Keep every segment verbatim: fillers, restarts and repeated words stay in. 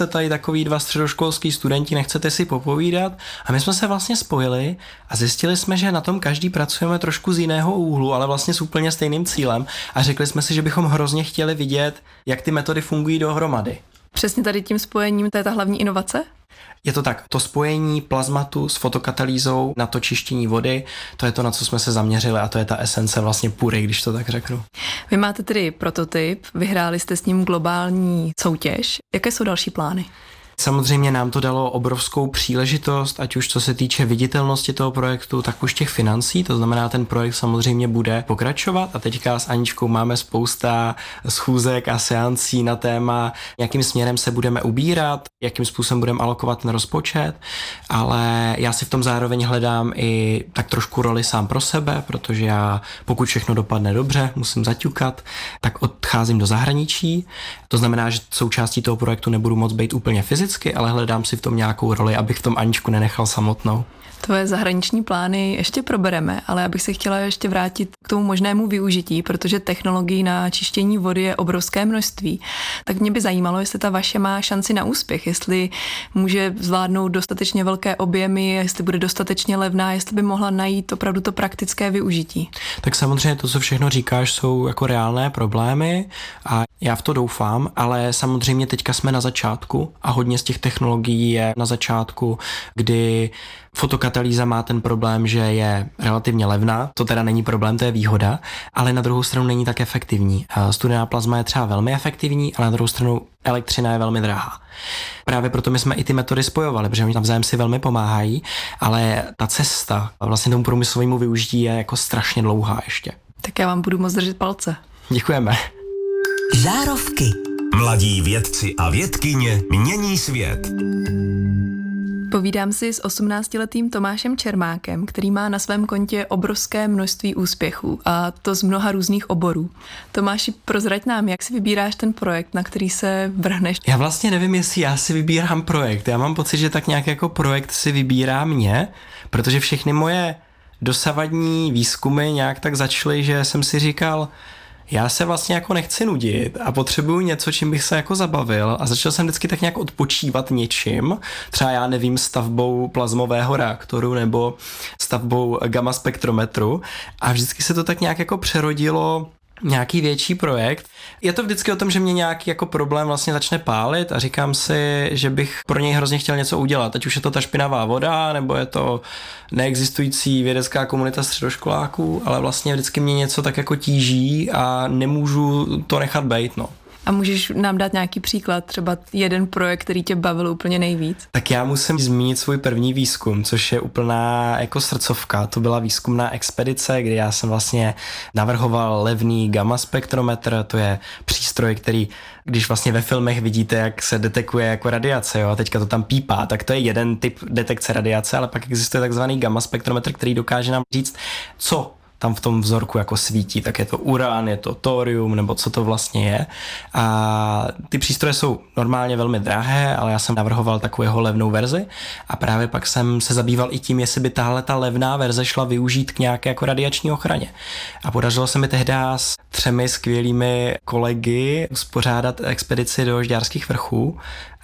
jste tady takový dva středoškolský studenti, nechcete si popovídat? A my jsme se vlastně spojili a zjistili jsme, že na tom každý pracujeme trošku z jiného úhlu, ale vlastně s úplně stejným cílem a řekli jsme si, že bychom hrozně chtěli vidět, jak ty metody fungují dohromady. Přesně tady tím spojením, to je ta hlavní inovace? Je to tak, to spojení plazmatu s fotokatalýzou na to čištění vody, to je to, na co jsme se zaměřili a to je ta esence vlastně pury, když to tak řeknu. Vy máte tedy prototyp, vyhráli jste s ním globální soutěž. Jaké jsou další plány? Samozřejmě nám to dalo obrovskou příležitost, ať už co se týče viditelnosti toho projektu, tak už těch financí, to znamená, ten projekt samozřejmě bude pokračovat a teďka s Aničkou máme spousta schůzek a seancí na téma, jakým směrem se budeme ubírat, jakým způsobem budeme alokovat ten rozpočet, ale já si v tom zároveň hledám i tak trošku roli sám pro sebe, protože já, pokud všechno dopadne dobře, musím zaťukat, tak odcházím do zahraničí, to znamená, že součástí toho projektu nebudu moc být úplně fyzicky, ale hledám si v tom nějakou roli, abych v tom Aničku nenechal samotnou. Tvoje zahraniční plány ještě probereme, ale já bych se chtěla ještě vrátit k tomu možnému využití, protože technologií na čištění vody je obrovské množství. Tak mě by zajímalo, jestli ta vaše má šanci na úspěch, jestli může zvládnout dostatečně velké objemy, jestli bude dostatečně levná, jestli by mohla najít opravdu to praktické využití. Tak samozřejmě to, co všechno říkáš, jsou jako reálné problémy a já v to doufám, ale samozřejmě teďka jsme na začátku a hodně z těch technologií je na začátku, kdy fotokatalýza má ten problém, že je relativně levná, to teda není problém, to je výhoda, ale na druhou stranu není tak efektivní. Studená plazma je třeba velmi efektivní, ale na druhou stranu elektřina je velmi drahá. Právě proto my jsme i ty metody spojovali, protože oni navzájem si velmi pomáhají, ale ta cesta vlastně tomu průmyslovému využití je jako strašně dlouhá ještě. Tak já vám budu moc držet palce. Děkujeme. Žárovky. Mladí vědci a vědkyně mění svět. Povídám si s osmnáctiletým Tomášem Čermákem, který má na svém kontě obrovské množství úspěchů a to z mnoha různých oborů. Tomáši, prozrať nám, jak si vybíráš ten projekt, na který se vrhneš? Já vlastně nevím, jestli já si vybírám projekt. Já mám pocit, že tak nějak jako projekt si vybírá mě, protože všechny moje dosavadní výzkumy nějak tak začaly, že jsem si říkal, já se vlastně jako nechci nudit a potřebuju něco, čím bych se jako zabavil a začal jsem vždycky tak nějak odpočívat něčím, třeba já nevím, stavbou plazmového reaktoru nebo stavbou gamma spektrometru a vždycky se to tak nějak jako přerodilo nějaký větší projekt. Je to vždycky o tom, že mě nějaký jako problém vlastně začne pálit a říkám si, že bych pro něj hrozně chtěl něco udělat. Ať už je to ta špinavá voda, nebo je to neexistující vědecká komunita středoškoláků, ale vlastně vždycky mě něco tak jako tíží a nemůžu to nechat bejt, no. A můžeš nám dát nějaký příklad, třeba jeden projekt, který tě bavil úplně nejvíc? Tak já musím zmínit svůj první výzkum, což je úplná jako srdcovka. To byla výzkumná expedice, kdy já jsem vlastně navrhoval levný gamma spektrometr, to je přístroj, který, když vlastně ve filmech vidíte, jak se detekuje jako radiace, jo, a teďka to tam pípá, tak to je jeden typ detekce radiace, ale pak existuje takzvaný gamma spektrometr, který dokáže nám říct, co tam v tom vzorku jako svítí, tak je to uran, je to thorium, nebo co to vlastně je. A ty přístroje jsou normálně velmi drahé, ale já jsem navrhoval takového levnou verzi a právě pak jsem se zabýval i tím, jestli by tahle ta levná verze šla využít k nějaké jako radiační ochraně. A podařilo se mi tehdy s třemi skvělými kolegy uspořádat expedici do Žďárských vrchů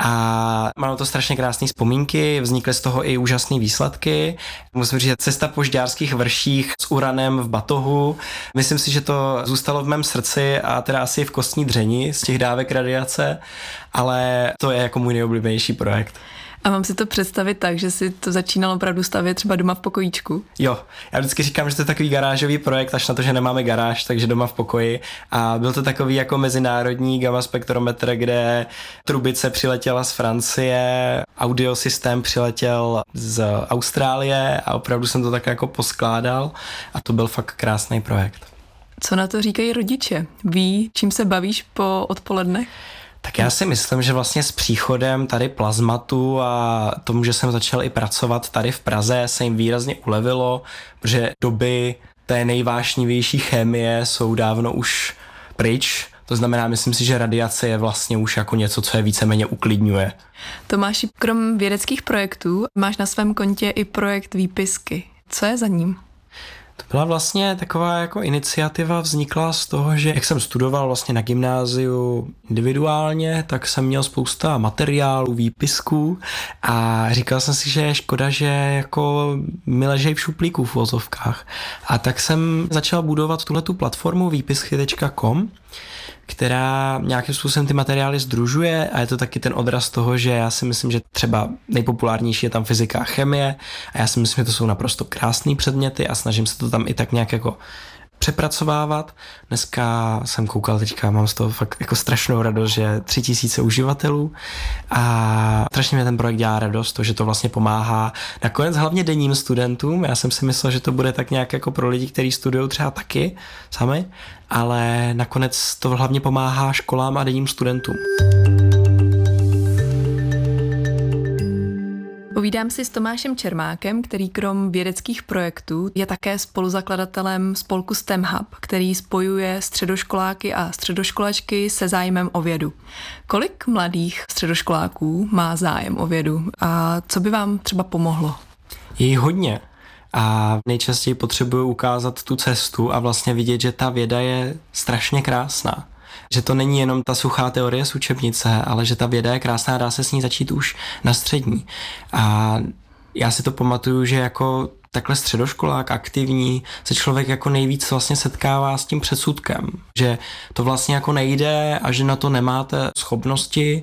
a mám to strašně krásné vzpomínky, vznikly z toho i úžasné výsledky. Musím říct, cesta po Žďárských vrších s uranem v batohu. Myslím si, že to zůstalo v mém srdci a teda asi v kostní dřeni z těch dávek radiace, ale to je jako můj nejoblíbenější projekt. A mám si to představit tak, že si to začínal opravdu stavět třeba doma v pokojíčku? Jo, já vždycky říkám, že to je takový garážový projekt, až na to, že nemáme garáž, takže doma v pokoji. A byl to takový jako mezinárodní gamma spektrometr, kde trubice přiletěla z Francie, audiosystém přiletěl z Austrálie a opravdu jsem to tak jako poskládal a to byl fakt krásný projekt. Co na to říkají rodiče? Ví, čím se bavíš po odpolednech? Tak já si myslím, že vlastně s příchodem tady plazmatu a tomu, že jsem začal i pracovat tady v Praze, se jim výrazně ulevilo, protože doby té nejvášnivější chemie jsou dávno už pryč. To znamená, myslím si, že radiace je vlastně už jako něco, co je víceméně uklidňuje. Tomáši, krom vědeckých projektů máš na svém kontě i projekt Výpisky. Co je za ním? To byla vlastně taková jako iniciativa, vznikla z toho, že jak jsem studoval vlastně na gymnáziu individuálně, tak jsem měl spousta materiálů, výpisků a říkal jsem si, že je škoda, že jako mi ležej v šuplíku v vozovkách. A tak jsem začal budovat tuhletu platformu výpisky tečka com, která nějakým způsobem ty materiály sdružuje a je to taky ten odraz toho, že já si myslím, že třeba nejpopulárnější je tam fyzika a chemie a já si myslím, že to jsou naprosto krásné předměty a snažím se to tam i tak nějak jako přepracovávat. Dneska jsem koukal teďka, mám z toho fakt jako strašnou radost, že tři tisíce uživatelů a strašně mě ten projekt dělá radost, to, že to vlastně pomáhá nakonec hlavně denním studentům. Já jsem si myslel, že to bude tak nějak jako pro lidi, kteří studují třeba taky sami, ale nakonec to hlavně pomáhá školám a denním studentům. Povídám si s Tomášem Čermákem, který krom vědeckých projektů je také spoluzakladatelem spolku STEM Hub, který spojuje středoškoláky a středoškolačky se zájmem o vědu. Kolik mladých středoškoláků má zájem o vědu a co by vám třeba pomohlo? Je jí hodně a nejčastěji potřebuju ukázat tu cestu a vlastně vidět, že ta věda je strašně krásná. Že to není jenom ta suchá teorie z učebnice, ale že ta věda je krásná a dá se s ní začít už na střední. A já si to pamatuju, že jako takhle středoškolák aktivní se člověk jako nejvíc vlastně setkává s tím předsudkem, že to vlastně jako nejde a že na to nemáte schopnosti.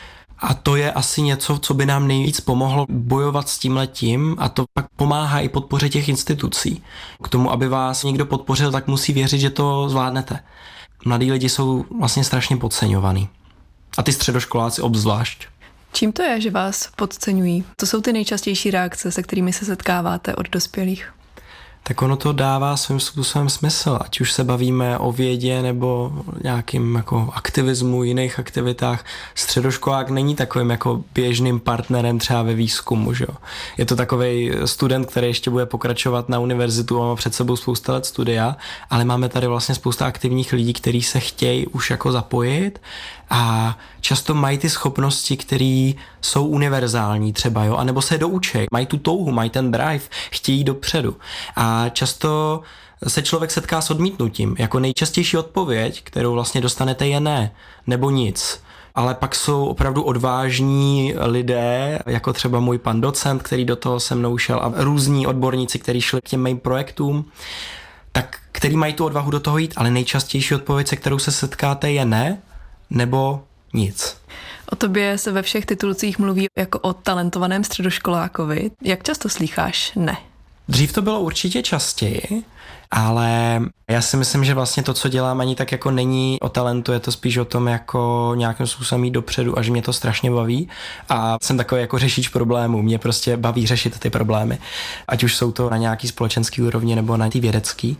A to je asi něco, co by nám nejvíc pomohlo bojovat s tímhletím a to pak pomáhá i podpoře těch institucí. K tomu, aby vás někdo podpořil, tak musí věřit, že to zvládnete. Mladí lidi jsou vlastně strašně podceňovaný. A ty středoškoláci obzvlášť. Čím to je, že vás podceňují? To jsou ty nejčastější reakce, se kterými se setkáváte od dospělých? Tak ono to dává svým způsobem smysl, ať už se bavíme o vědě nebo nějakým jako aktivismu, jiných aktivitách. Středoškolák není takovým jako běžným partnerem třeba ve výzkumu, že jo. Je to takovej student, který ještě bude pokračovat na univerzitu a má před sebou spousta let studia, ale máme tady vlastně spousta aktivních lidí, kteří se chtějí už jako zapojit a často mají ty schopnosti, které jsou univerzální třeba, jo, anebo se doučej, mají tu touhu, mají ten drive, chtějí dopředu. A často se člověk setká s odmítnutím. Jako nejčastější odpověď, kterou vlastně dostanete, je ne, nebo nic. Ale pak jsou opravdu odvážní lidé, jako třeba můj pan docent, který do toho se mnou šel a různí odborníci, kteří šli k těm mým projektům, tak který mají tu odvahu do toho jít, ale nejčastější odpověď, se kterou se setkáte, je ne, nebo nic. O tobě se ve všech titulcích mluví jako o talentovaném středoškolákovi. Jak často slýcháš ne? Dřív to bylo určitě častěji, ale já si myslím, že vlastně to, co dělám, ani tak jako není o talentu, je to spíš o tom jako nějakým způsobem jít dopředu a že mě to strašně baví a jsem takový jako řešič problémů, mě prostě baví řešit ty problémy, ať už jsou to na nějaký společenský úrovni nebo na ty vědecký,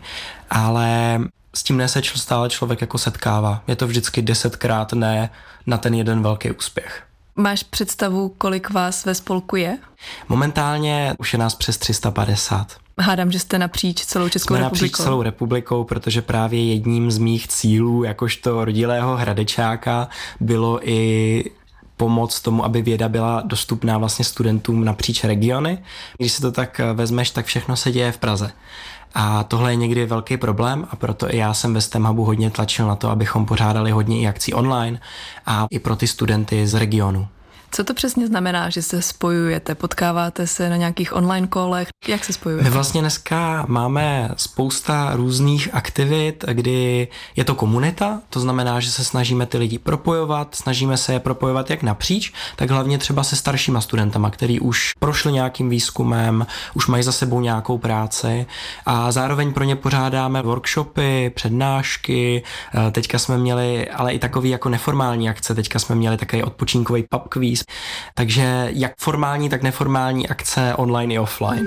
ale s tím ne se stále člověk jako setkává. Je to vždycky desetkrát ne na ten jeden velký úspěch. Máš představu, kolik vás ve spolku je? Momentálně už je nás přes tři sta padesát. Hádám, že jste napříč celou Českou Jsme republikou. napříč celou republikou, protože právě jedním z mých cílů, jakožto rodilého hradečáka, bylo i pomoc tomu, aby věda byla dostupná vlastně studentům napříč regiony. Když si to tak vezmeš, tak všechno se děje v Praze. A tohle je někdy velký problém a proto i já jsem ve STEM Hubu hodně tlačil na to, abychom pořádali hodně i akcí online a i pro ty studenty z regionu. Co to přesně znamená, že se spojujete? Potkáváte se na nějakých online kolech? Jak se spojujete? My vlastně dneska máme spousta různých aktivit, kdy je to komunita, to znamená, že se snažíme ty lidi propojovat, snažíme se je propojovat jak napříč, tak hlavně třeba se staršíma studentama, který už prošli nějakým výzkumem, už mají za sebou nějakou práci a zároveň pro ně pořádáme workshopy, přednášky, teďka jsme měli ale i takový jako neformální akce, teďka jsme měli takový odpočinkový pub quiz. Takže jak formální, tak neformální akce online i offline.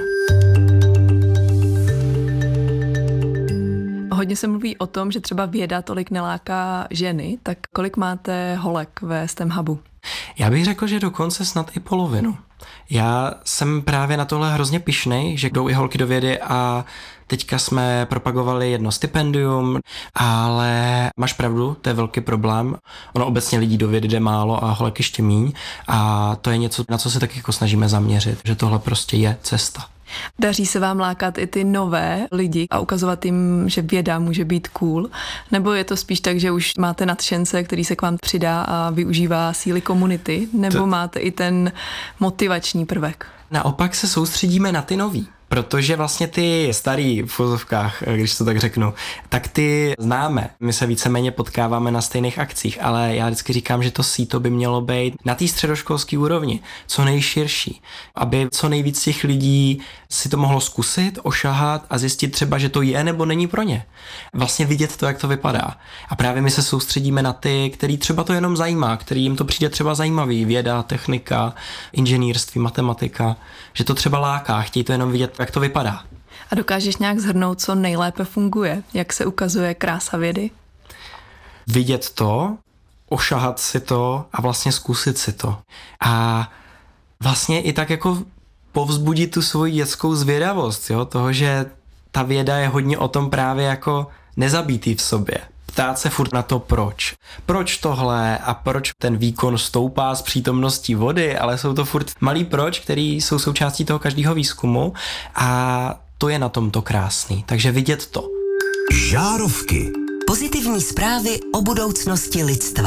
Hodně se mluví o tom, že třeba věda tolik neláká ženy, tak kolik máte holek ve STEM Hubu? Já bych řekl, že dokonce snad i polovinu. Já jsem právě na tohle hrozně pyšnej, že jdou i holky do vědy a teďka jsme propagovali jedno stipendium, ale máš pravdu, to je velký problém. Ono obecně lidí do vědy jde málo a holek ještě míň a to je něco, na co se taky jako snažíme zaměřit, že tohle prostě je cesta. Daří se vám lákat i ty nové lidi a ukazovat jim, že věda může být cool? Nebo je to spíš tak, že už máte nadšence, který se k vám přidá a využívá síly komunity? Nebo to... máte i ten motivační prvek? Naopak se soustředíme na ty nový. Protože vlastně ty starý v vozovkách, když to tak řeknu, tak ty známe. My se víceméně potkáváme na stejných akcích, ale já vždycky říkám, že to síto by mělo být na té středoškolské úrovni, co nejširší, aby co nejvíc těch lidí si to mohlo zkusit, ošahat a zjistit třeba, že to je nebo není pro ně. Vlastně vidět to, jak to vypadá. A právě my se soustředíme na ty, který třeba to jenom zajímá, který jim to přijde třeba zajímavý, věda, technika, inženýrství, matematika, že to třeba láká, chtějí to jenom vidět, jak to vypadá. A dokážeš nějak shrnout, co nejlépe funguje? Jak se ukazuje krása vědy? Vidět to, ošahat si to a vlastně zkusit si to. A vlastně i tak jako povzbudit tu svoji dětskou zvědavost, jo? Toho, že ta věda je hodně o tom právě jako nezabítý v sobě. Ptát se furt na to proč. Proč tohle a proč ten výkon stoupá s přítomností vody, ale jsou to furt malý proč, který jsou součástí toho každého výzkumu a to je na tomto krásný. Takže vidět to. Žárovky. Pozitivní zprávy o budoucnosti lidstva.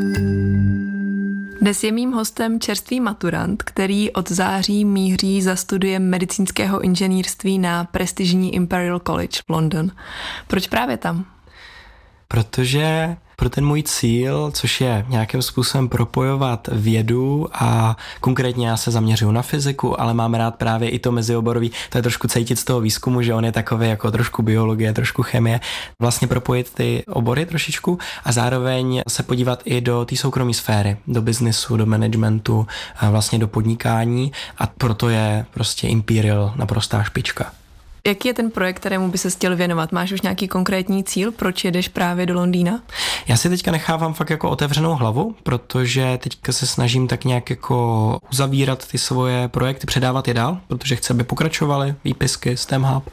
Dnes je mým hostem čerstvý maturant, který od září míří za studiem medicínského inženýrství na prestižní Imperial College v London. Proč právě tam? Protože pro ten můj cíl, což je nějakým způsobem propojovat vědu a konkrétně já se zaměřuju na fyziku, ale mám rád právě i to mezioborový, to je trošku cítit z toho výzkumu, že on je takový jako trošku biologie, trošku chemie, vlastně propojit ty obory trošičku a zároveň se podívat i do té soukromé sféry, do biznesu, do managementu, a vlastně do podnikání a proto je prostě Imperial naprostá špička. Jaký je ten projekt, kterému by se chtěl věnovat? Máš už nějaký konkrétní cíl, proč jedeš právě do Londýna? Já si teďka nechávám fakt jako otevřenou hlavu, protože teďka se snažím tak nějak jako uzavírat ty svoje projekty, předávat je dál, protože chci, aby pokračovaly výpisky, STEM Hub,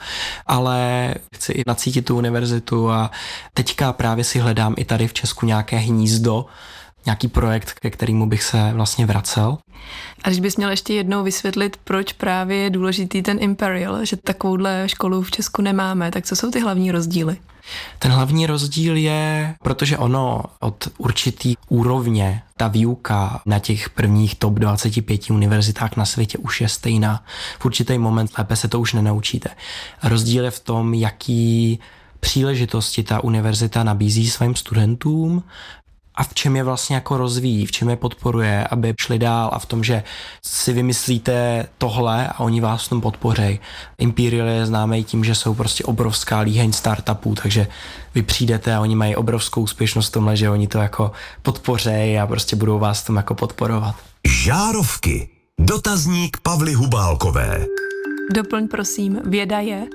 ale chci i nacítit tu univerzitu a teďka právě si hledám i tady v Česku nějaké hnízdo, nějaký projekt, ke kterému bych se vlastně vracel. A když bys měl ještě jednou vysvětlit, proč právě je důležitý ten Imperial, že takovouhle školu v Česku nemáme, tak co jsou ty hlavní rozdíly? Ten hlavní rozdíl je, protože ono od určitý úrovně, ta výuka na těch prvních top dvacet pět univerzitách na světě už je stejná. V určitý moment lépe se to už nenaučíte. Rozdíl je v tom, jaký příležitosti ta univerzita nabízí svým studentům, a v čem je vlastně jako rozvíjí, v čem je podporuje, aby šli dál a v tom, že si vymyslíte tohle a oni vás v tom podpořejí. Imperial je známý tím, že jsou prostě obrovská líheň startupů, takže vy přijdete a oni mají obrovskou úspěšnost v tomhle, že oni to jako podpořejí a prostě budou vás v tom jako podporovat. Žárovky. Dotazník Pavly Hubálkové. Doplň prosím, věda je?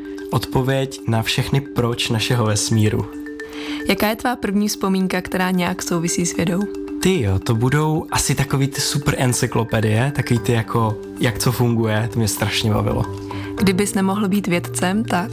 Odpověď na všechny proč našeho vesmíru. Jaká je tvá první vzpomínka, která nějak souvisí s vědou? Ty jo, to budou asi takový ty super encyklopedie, takový ty jako, jak co funguje, to mě strašně bavilo. Kdybys nemohl být vědcem, tak?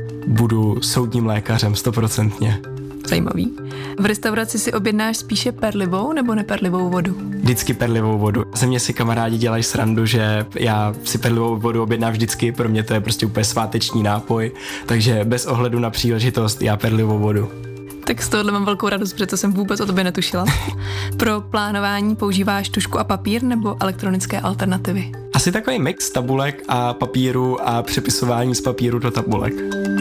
Budu soudním lékařem, stoprocentně. Zajímavý. V restauraci si objednáš spíše perlivou nebo neperlivou vodu? Vždycky perlivou vodu. Ze mě si kamarádi dělají srandu, že já si perlivou vodu objednám vždycky, pro mě to je prostě úplně sváteční nápoj, takže bez ohledu na příležitost já perlivou vodu. Tak z tohohle mám velkou radost, protože to jsem vůbec o tobě netušila. Pro plánování používáš tužku a papír nebo elektronické alternativy? Asi takový mix tabulek a papíru a přepisování z papíru do tabulek.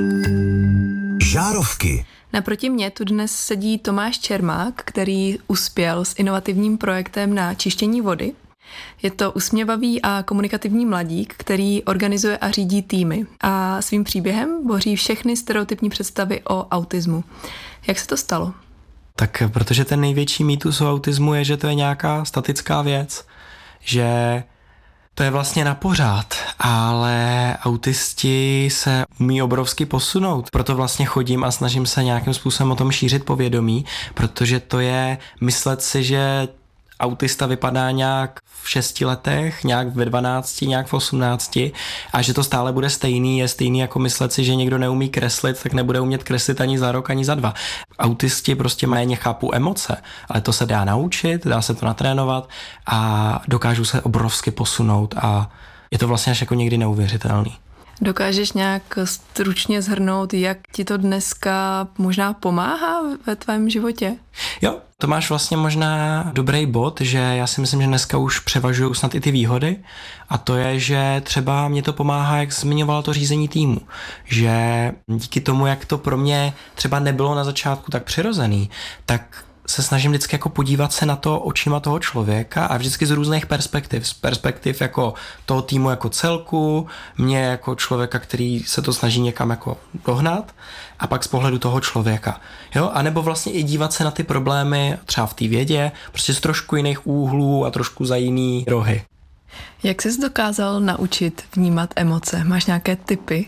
Žárovky. Naproti mně tu dnes sedí Tomáš Čermák, který uspěl s inovativním projektem na čištění vody. Je to usměvavý a komunikativní mladík, který organizuje a řídí týmy a svým příběhem boří všechny stereotypní představy o autismu. Jak se to stalo? Tak protože ten největší mýtus o autismu je, že to je nějaká statická věc, že to je vlastně na pořád, ale autisti se umí obrovsky posunout. Proto vlastně chodím a snažím se nějakým způsobem o tom šířit povědomí, protože to je myslet si, že autista vypadá nějak v šesti letech, nějak ve dvanácti, nějak v osmnácti a že to stále bude stejný, je stejný jako myslet si, že někdo neumí kreslit, tak nebude umět kreslit ani za rok, ani za dva. Autisti prostě méně chápou emoce, ale to se dá naučit, dá se to natrénovat a dokážou se obrovsky posunout a je to vlastně až jako někdy neuvěřitelný. Dokážeš nějak stručně shrnout, jak ti to dneska možná pomáhá ve tvém životě? Jo, to máš vlastně možná dobrý bod, že já si myslím, že dneska už převažují snad i ty výhody a to je, že třeba mě to pomáhá, jak zmiňovala to řízení týmu, že díky tomu, jak to pro mě třeba nebylo na začátku tak přirozený, tak se snažím vždycky jako podívat se na to očima toho člověka a vždycky z různých perspektiv. Z perspektiv jako toho týmu jako celku, mě jako člověka, který se to snaží někam jako dohnat a pak z pohledu toho člověka. Jo? A nebo vlastně i dívat se na ty problémy třeba v té vědě, prostě z trošku jiných úhlů a trošku za jiný rohy. Jak jsi dokázal naučit vnímat emoce? Máš nějaké tipy?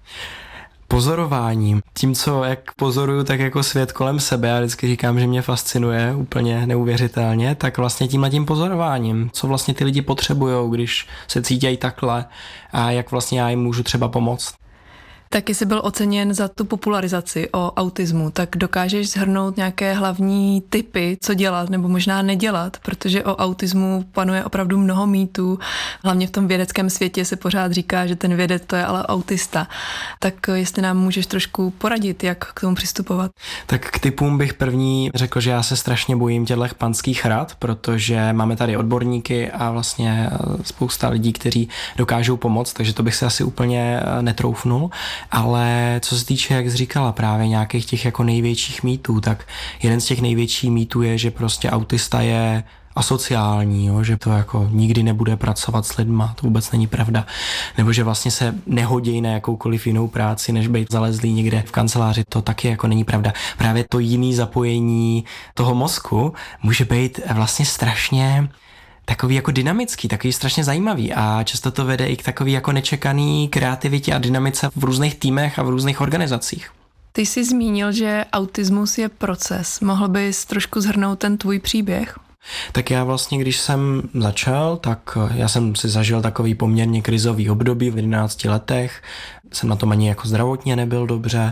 Pozorováním. Tím, co jak pozoruju, tak jako svět kolem sebe, já vždycky říkám, že mě fascinuje úplně neuvěřitelně, tak vlastně tímhle tím pozorováním, co vlastně ty lidi potřebujou, když se cítějí takhle a jak vlastně já jim můžu třeba pomoct. Taky jsi byl oceněn za tu popularizaci o autismu, tak dokážeš shrnout nějaké hlavní tipy, co dělat nebo možná nedělat, protože o autismu panuje opravdu mnoho mýtů, hlavně v tom vědeckém světě se pořád říká, že ten vědec to je ale autista. Tak jestli nám můžeš trošku poradit, jak k tomu přistupovat. Tak k tipům bych první řekl, že já se strašně bojím těchto panských rad, protože máme tady odborníky a vlastně spousta lidí, kteří dokážou pomoct, takže to bych se asi úplně netroufnul. Ale co se týče, jak jsi říkala, právě nějakých těch jako největších mýtů, tak jeden z těch největších mýtů je, že prostě autista je asociální, jo? Že to jako nikdy nebude pracovat s lidma, to vůbec není pravda. Nebo že vlastně se nehodí na jakoukoliv jinou práci, než být zalezlý někde v kanceláři, to taky jako není pravda. Právě to jiný zapojení toho mozku může být vlastně strašně takový jako dynamický, takový strašně zajímavý a často to vede i k takový jako nečekaný kreativitě a dynamice v různých týmech a v různých organizacích. Ty jsi zmínil, že autismus je proces. Mohl bys trošku shrnout ten tvůj příběh? Tak já vlastně, když jsem začal, tak já jsem si zažil takový poměrně krizový období v jedenácti letech. Jsem na tom ani jako zdravotně nebyl dobře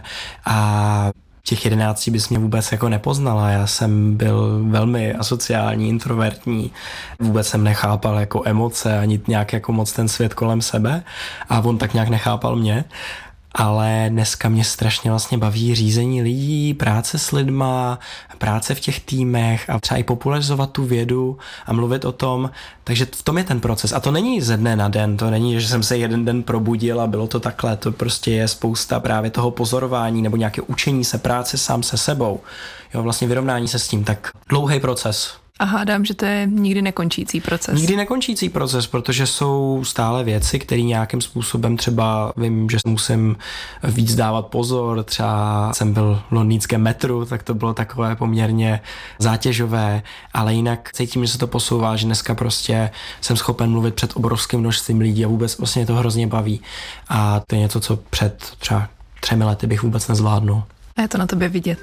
a těch jedenácti bys mě vůbec jako nepoznala. Já jsem byl velmi asociální, introvertní, vůbec jsem nechápal jako emoce ani nějak jako moc ten svět kolem sebe a on tak nějak nechápal mě. Ale dneska mě strašně vlastně baví řízení lidí, práce s lidma, práce v těch týmech a třeba i popularizovat tu vědu a mluvit o tom. Takže v tom je ten proces. A to není ze dne na den, to není, že jsem se jeden den probudil a bylo to takhle. To prostě je spousta právě toho pozorování nebo nějaké učení se, práce sám se sebou. Jo, vlastně vyrovnání se s tím, tak dlouhý proces. A hádám, že to je nikdy nekončící proces. Nikdy nekončící proces, protože jsou stále věci, které nějakým způsobem třeba vím, že musím víc dávat pozor, třeba jsem byl v londýnském metru, tak to bylo takové poměrně zátěžové, ale jinak cítím, že se to posouvá, že dneska prostě jsem schopen mluvit před obrovským množstvím lidí a vůbec vlastně mě to hrozně baví. A to je něco, co před třeba třemi lety bych vůbec nezvládnul. A je to na tobě vidět.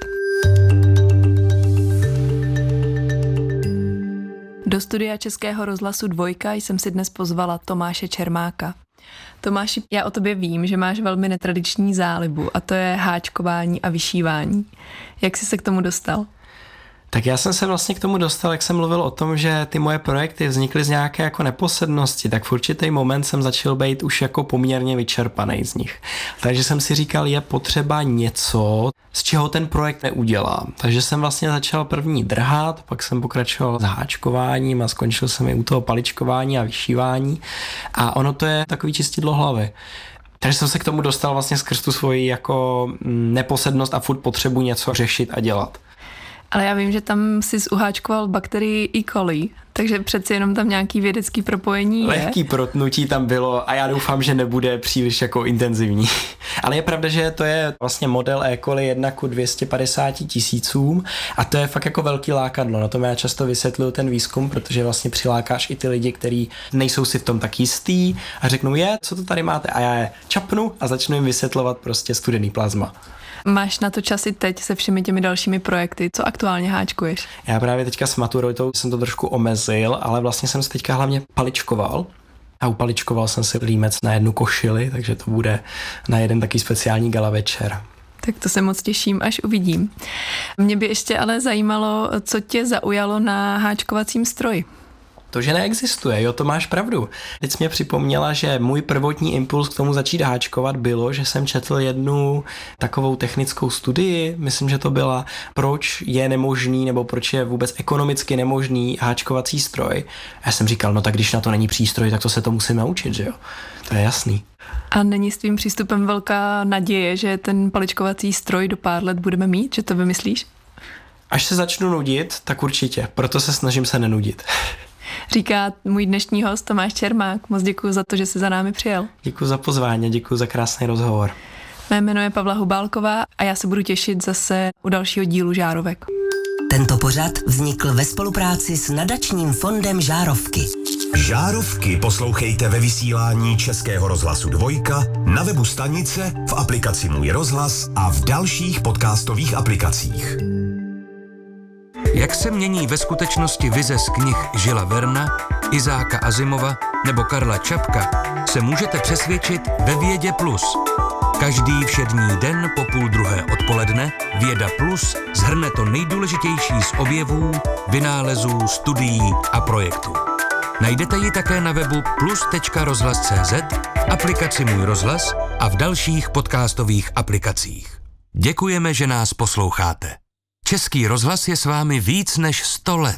Do studia Českého rozhlasu Dvojka jsem si dnes pozvala Tomáše Čermáka. Tomáši, já o tobě vím, že máš velmi netradiční zálibu a to je háčkování a vyšívání. Jak jsi se k tomu dostal? Tak já jsem se vlastně k tomu dostal, jak jsem mluvil o tom, že ty moje projekty vznikly z nějaké jako neposednosti, tak v určitý moment jsem začal být už jako poměrně vyčerpaný z nich. Takže jsem si říkal, je potřeba něco, z čeho ten projekt neudělá. Takže jsem vlastně začal první drhat, pak jsem pokračoval s háčkováním a skončil jsem i u toho paličkování a vyšívání a ono to je takový čistidlo hlavy. Takže jsem se k tomu dostal vlastně skrz tu svoji jako neposednost a furt potřebu něco řešit a dělat. Ale já vím, že tam jsi uháčkoval bakterii E. coli, takže přeci jenom tam nějaký vědecký propojení je. Lehký protnutí tam bylo a já doufám, že nebude příliš jako intenzivní. Ale je pravda, že to je vlastně model E. coli jedna ku dvě stě padesáti tisícům a to je fakt jako velký lákadlo. Na tom já často vysvětluju ten výzkum, protože vlastně přilákáš i ty lidi, kteří nejsou si v tom tak jistý a řeknou, je, co to tady máte? A já je čapnu a začnu jim vysvětlovat prostě studený plazma. Máš na to čas i teď se všemi těmi dalšími projekty, co aktuálně háčkuješ? Já právě teďka s maturitou jsem to trošku omezil, ale vlastně jsem se teďka hlavně paličkoval a upaličkoval jsem si límec na jednu košili, takže to bude na jeden taky speciální gala večer. Tak to se moc těším, až uvidím. Mě by ještě ale zajímalo, co tě zaujalo na háčkovacím stroji. To, že neexistuje, jo, to máš pravdu. Teď jsi mě připomněla, že můj prvotní impuls k tomu začít háčkovat bylo, že jsem četl jednu takovou technickou studii, myslím, že to byla, proč je nemožný, nebo proč je vůbec ekonomicky nemožný háčkovací stroj. A já jsem říkal, no tak když na to není přístroj, tak to se to musím naučit, že jo. To je jasný. A není s tvým přístupem velká naděje, že ten paličkovací stroj do pár let budeme mít, že to vymyslíš? Až se začnu nudit, tak určitě, proto se snažím se nenudit. Říká můj dnešní host Tomáš Čermák. Moc děkuji za to, že jsi za námi přijel. Děkuji za pozvání, děkuji za krásný rozhovor. Mé jméno je Pavla Hubálková a já se budu těšit zase u dalšího dílu Žárovek. Tento pořad vznikl ve spolupráci s nadačním fondem Žárovky. Žárovky poslouchejte ve vysílání Českého rozhlasu Dvojka, na webu stanice, v aplikaci Můj rozhlas a v dalších podcastových aplikacích. Jak se mění ve skutečnosti vize z knih Žila Verna, Izáka Asimova nebo Karla Čapka, se můžete přesvědčit ve Vědě Plus. Každý všední den po půl druhé odpoledne Věda Plus shrne to nejdůležitější z objevů, vynálezů, studií a projektů. Najdete ji také na webu plus tečka rozhlas tečka cé zet, v aplikaci Můj rozhlas a v dalších podcastových aplikacích. Děkujeme, že nás posloucháte. Český rozhlas je s vámi víc než sto let.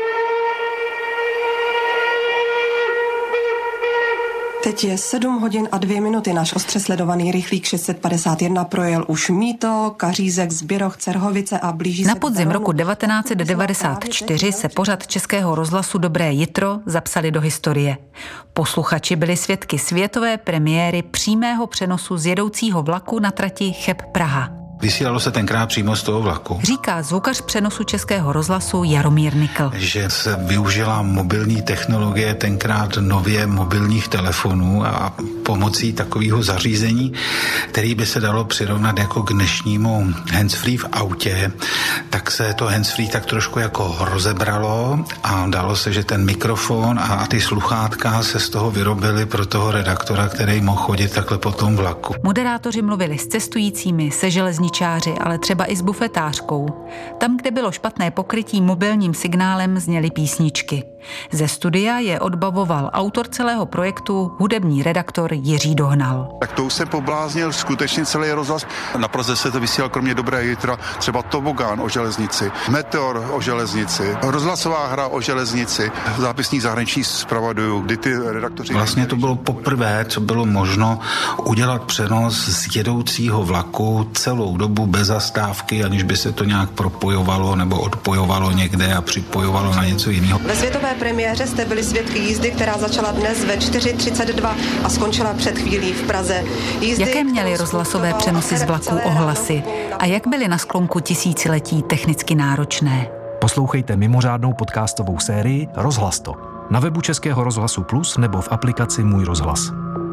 Teď je sedm hodin a dvě minuty. Náš ostře sledovaný rychlík šest set padesát jedna projel už Mýto, Kařízek, Zběroch, Cerhovice a blíží se... Na podzim roku devatenáct set devadesát čtyři se pořad Českého rozhlasu Dobré jitro zapsali do historie. Posluchači byli svědky světové premiéry přímého přenosu z jedoucího vlaku na trati Cheb-Praha. Vysílalo se tenkrát přímo z toho vlaku. Říká zvukař přenosu Českého rozhlasu Jaromír Nikl. Že se využila mobilní technologie, tenkrát nově mobilních telefonů a pomocí takového zařízení, který by se dalo přirovnat jako k dnešnímu handsfree v autě, tak se to handsfree tak trošku jako rozebralo a dalo se, že ten mikrofon a ty sluchátka se z toho vyrobily pro toho redaktora, který mohl chodit takhle po tom vlaku. Moderátoři mluvili s cestujícími, se železničáři, ale třeba i s bufetářkou. Tam, kde bylo špatné pokrytí mobilním signálem, zněly písničky. Ze studia je odbavoval autor celého projektu, hudební redaktor Jiří Dohnal. Tak to už se pobláznil skutečně celý rozhlas. Na Praze se to vysílal kromě Dobré jitra třeba Tobogán o železnici, Meteor o železnici, rozhlasová hra o železnici, zápisník zahraničních zpravodajů, kdy ty redaktoři... Vlastně to bylo poprvé, co bylo možno udělat přenos z jedoucího vlaku celou dobu bez zastávky, aniž by se to nějak propojovalo nebo odpojovalo někde a připojovalo na něco jiného. Ve světové premiéře jste byli svědky jízdy, která začala dnes ve čtyři třicet dva a skončila před chvílí v Praze. Jízdy, Jaké měly rozhlasové přenosy z vlaků ohlasy a jak byly na sklonku tisíciletí technicky náročné? Poslouchejte mimořádnou podcastovou sérii Rozhlas to na webu Českého rozhlasu Plus nebo v aplikaci Můj rozhlas.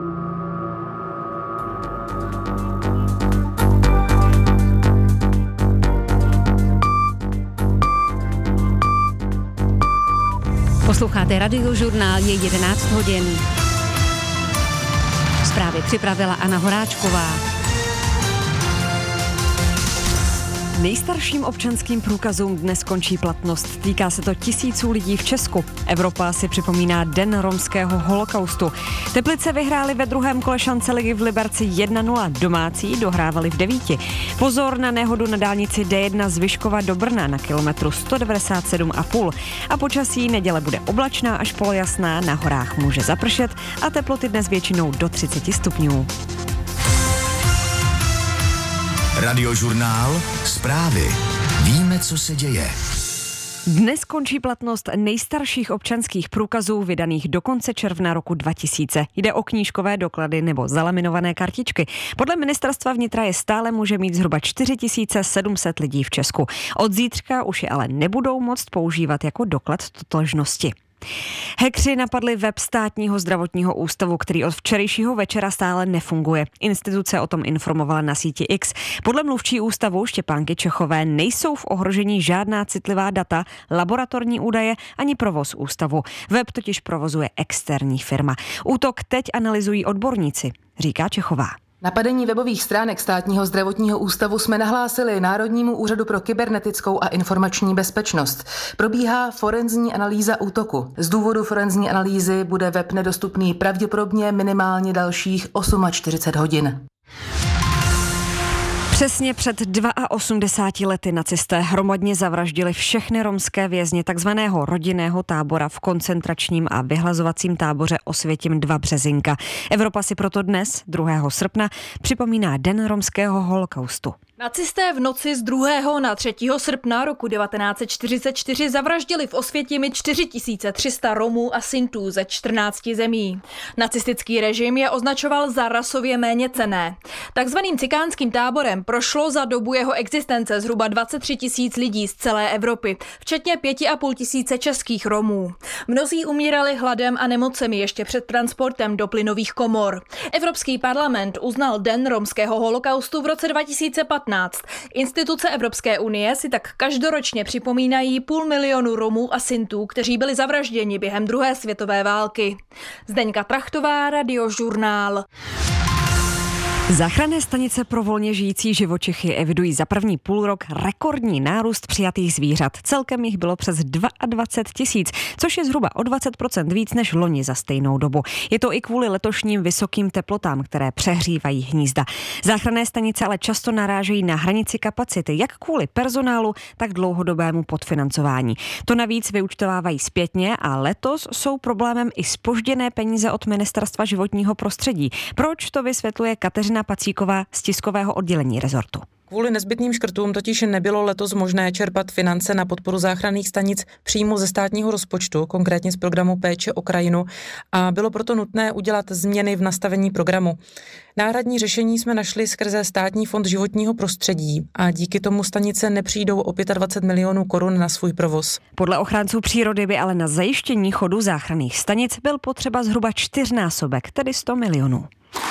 Posloucháte Radiožurnál, je jedenáct hodin. Zprávy připravila Anna Horáčková. Nejstarším občanským průkazům dnes končí platnost. Týká se to tisíců lidí v Česku. Evropa si připomíná Den romského holokaustu. Teplice vyhrály ve druhém kole šance ligy v Liberci jedna nula. Domácí dohrávali v devíti. Pozor na nehodu na dálnici D jedna z Vyškova do Brna na kilometru sto devadesát sedm a půl. A počasí neděle bude oblačná až polojasná, na horách může zapršet a teploty dnes většinou do třicet stupňů. Radiožurnál, zprávy. Víme, co se děje. Dnes končí platnost nejstarších občanských průkazů vydaných do konce června roku dva tisíce. Jde o knížkové doklady nebo zalaminované kartičky. Podle ministerstva vnitra je stále může mít zhruba čtyři tisíce sedm set lidí v Česku. Od zítřka už je ale nebudou moct používat jako doklad totožnosti. Hackři napadli web Státního zdravotního ústavu, který od včerejšího večera stále nefunguje. Instituce o tom informovala na síti X. Podle mluvčí ústavu Štěpánky Čechové nejsou v ohrožení žádná citlivá data, laboratorní údaje ani provoz ústavu. Web totiž provozuje externí firma. Útok teď analyzují odborníci, říká Čechová. Napadení webových stránek Státního zdravotního ústavu jsme nahlásili Národnímu úřadu pro kybernetickou a informační bezpečnost. Probíhá forenzní analýza útoku. Z důvodu forenzní analýzy bude web nedostupný pravděpodobně minimálně dalších čtyřicet osm hodin. Přesně před osmdesáti dvěma lety nacisté hromadně zavraždili všechny romské vězně takzvaného rodinného tábora v koncentračním a vyhlazovacím táboře Osvětim dva Březinka. Evropa si proto dnes, druhého srpna, připomíná Den romského holokaustu. Nacisté v noci z druhého na třetího srpna roku devatenáct set čtyřicet čtyři zavraždili v Osvětimi čtyři tisíce tři sta Romů a Sintů ze čtrnácti zemí. Nacistický režim je označoval za rasově méněcenné. Takzvaným cikánským táborem prošlo za dobu jeho existence zhruba dvacet tři tisíc lidí z celé Evropy, včetně pěti a půl tisíce českých Romů. Mnozí umírali hladem a nemocemi ještě před transportem do plynových komor. Evropský parlament uznal Den romského holokaustu v roce dva tisíce patnáct. Instituce Evropské unie si tak každoročně připomínají půl milionu Romů a Sintů, kteří byli zavražděni během druhé světové války. Zdeňka Trachtová, Radiožurnál. Záchranné stanice pro volně žijící živočichy evidují za první půlrok rekordní nárůst přijatých zvířat. Celkem jich bylo přes dvacet dva tisíc, což je zhruba o dvacet procent víc než loni za stejnou dobu. Je to i kvůli letošním vysokým teplotám, které přehřívají hnízda. Záchranné stanice ale často narážejí na hranici kapacity, jak kvůli personálu, tak dlouhodobému podfinancování. To navíc vyúčtovávají zpětně a letos jsou problémem i zpožděné peníze od Ministerstva životního prostředí. Proč, to vysvětluje Kateřina Pacíková z tiskového oddělení rezortu. Kvůli nezbytným škrtům totiž nebylo letos možné čerpat finance na podporu záchranných stanic přímo ze státního rozpočtu, konkrétně z programu Péče o krajinu, a bylo proto nutné udělat změny v nastavení programu. Náhradní řešení jsme našli skrze Státní fond životního prostředí a díky tomu stanice nepřijdou o dvacet pět milionů korun na svůj provoz. Podle ochránců přírody by ale na zajištění chodu záchranných stanic byl potřeba zhruba čtyřnásobek, tedy sto milionů.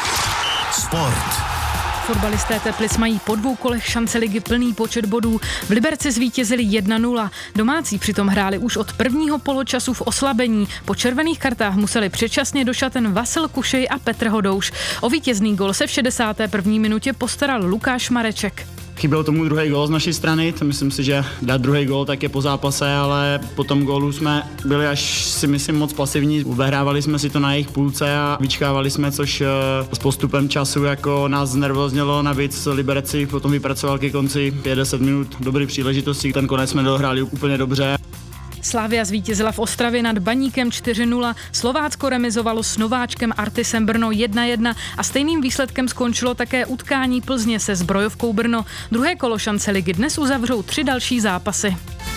Sport. Fotbalisté Teplic mají po dvou kolech šance ligy plný počet bodů. V Liberci zvítězili jedna nula. Domácí přitom hráli už od prvního poločasu v oslabení. Po červených kartách museli předčasně do šaten Vasil Kušej a Petr Hodouš. O vítězný gol se v šedesáté první minutě postaral Lukáš Mareček. Chyběl tomu druhý gól z naší strany, to myslím si, že dát druhý gól tak je po zápase, ale po tom gólu jsme byli až si myslím moc pasivní. Ubehrávali jsme si to na jejich půlce a vyčkávali jsme, což s postupem času jako nás znervoznělo. Navíc Liberec si potom vypracoval ke konci pět deset minut dobrý příležitosti, ten konec jsme dohráli úplně dobře. Slavia zvítězila v Ostravě nad Baníkem čtyři nula, Slovácko remizovalo s nováčkem Artisem Brno jedna jedna a stejným výsledkem skončilo také utkání Plzně se Zbrojovkou Brno. Druhé kolo šance ligy dnes uzavřou tři další zápasy.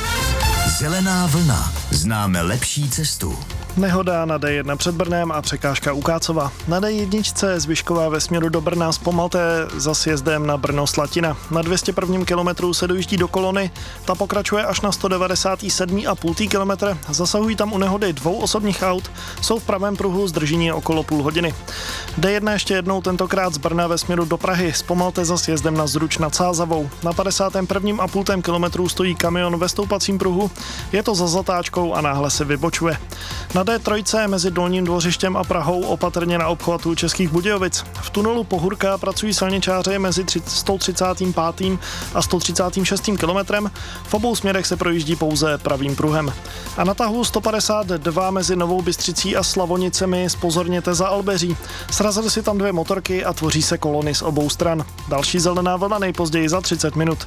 Zelená vlna. Známe lepší cestu. Nehoda na dé jedna před Brnem a překážka u Kácova. Na dé jedna Zbyšková ve směru do Brna zpomalte za sjezdem na Brno-Slatina. Na dvě stě prvním kilometru se dojíždí do kolony, ta pokračuje až na sto devadesát sedm a půl kilometr. Zasahují tam u nehody dvou osobních aut, jsou v pravém pruhu zdržení okolo půl hodiny. dé jedna ještě jednou, tentokrát z Brna ve směru do Prahy, zpomalte za sjezdem na Zruč nad Sázavou. Na padesátém prvním a půl kilometru stojí kamion ve stoupacím pruhu, je to za zatáčkou a náhle se vybočuje. Na dé tři mezi Dolním Dvořištěm a Prahou opatrně na obchvatu Českých Budějovic. V tunelu Pohurka pracují silničáři mezi sto třicátým pátým a sto třicátým šestým kilometrem. V obou směrech se projíždí pouze pravým pruhem. A na tahu sto padesát dva mezi Novou Bystřicí a Slavonicemi zpozorněte za Albeří. Srazily si tam dvě motorky a tvoří se kolony z obou stran. Další zelená vlna nejpozději za třicet minut.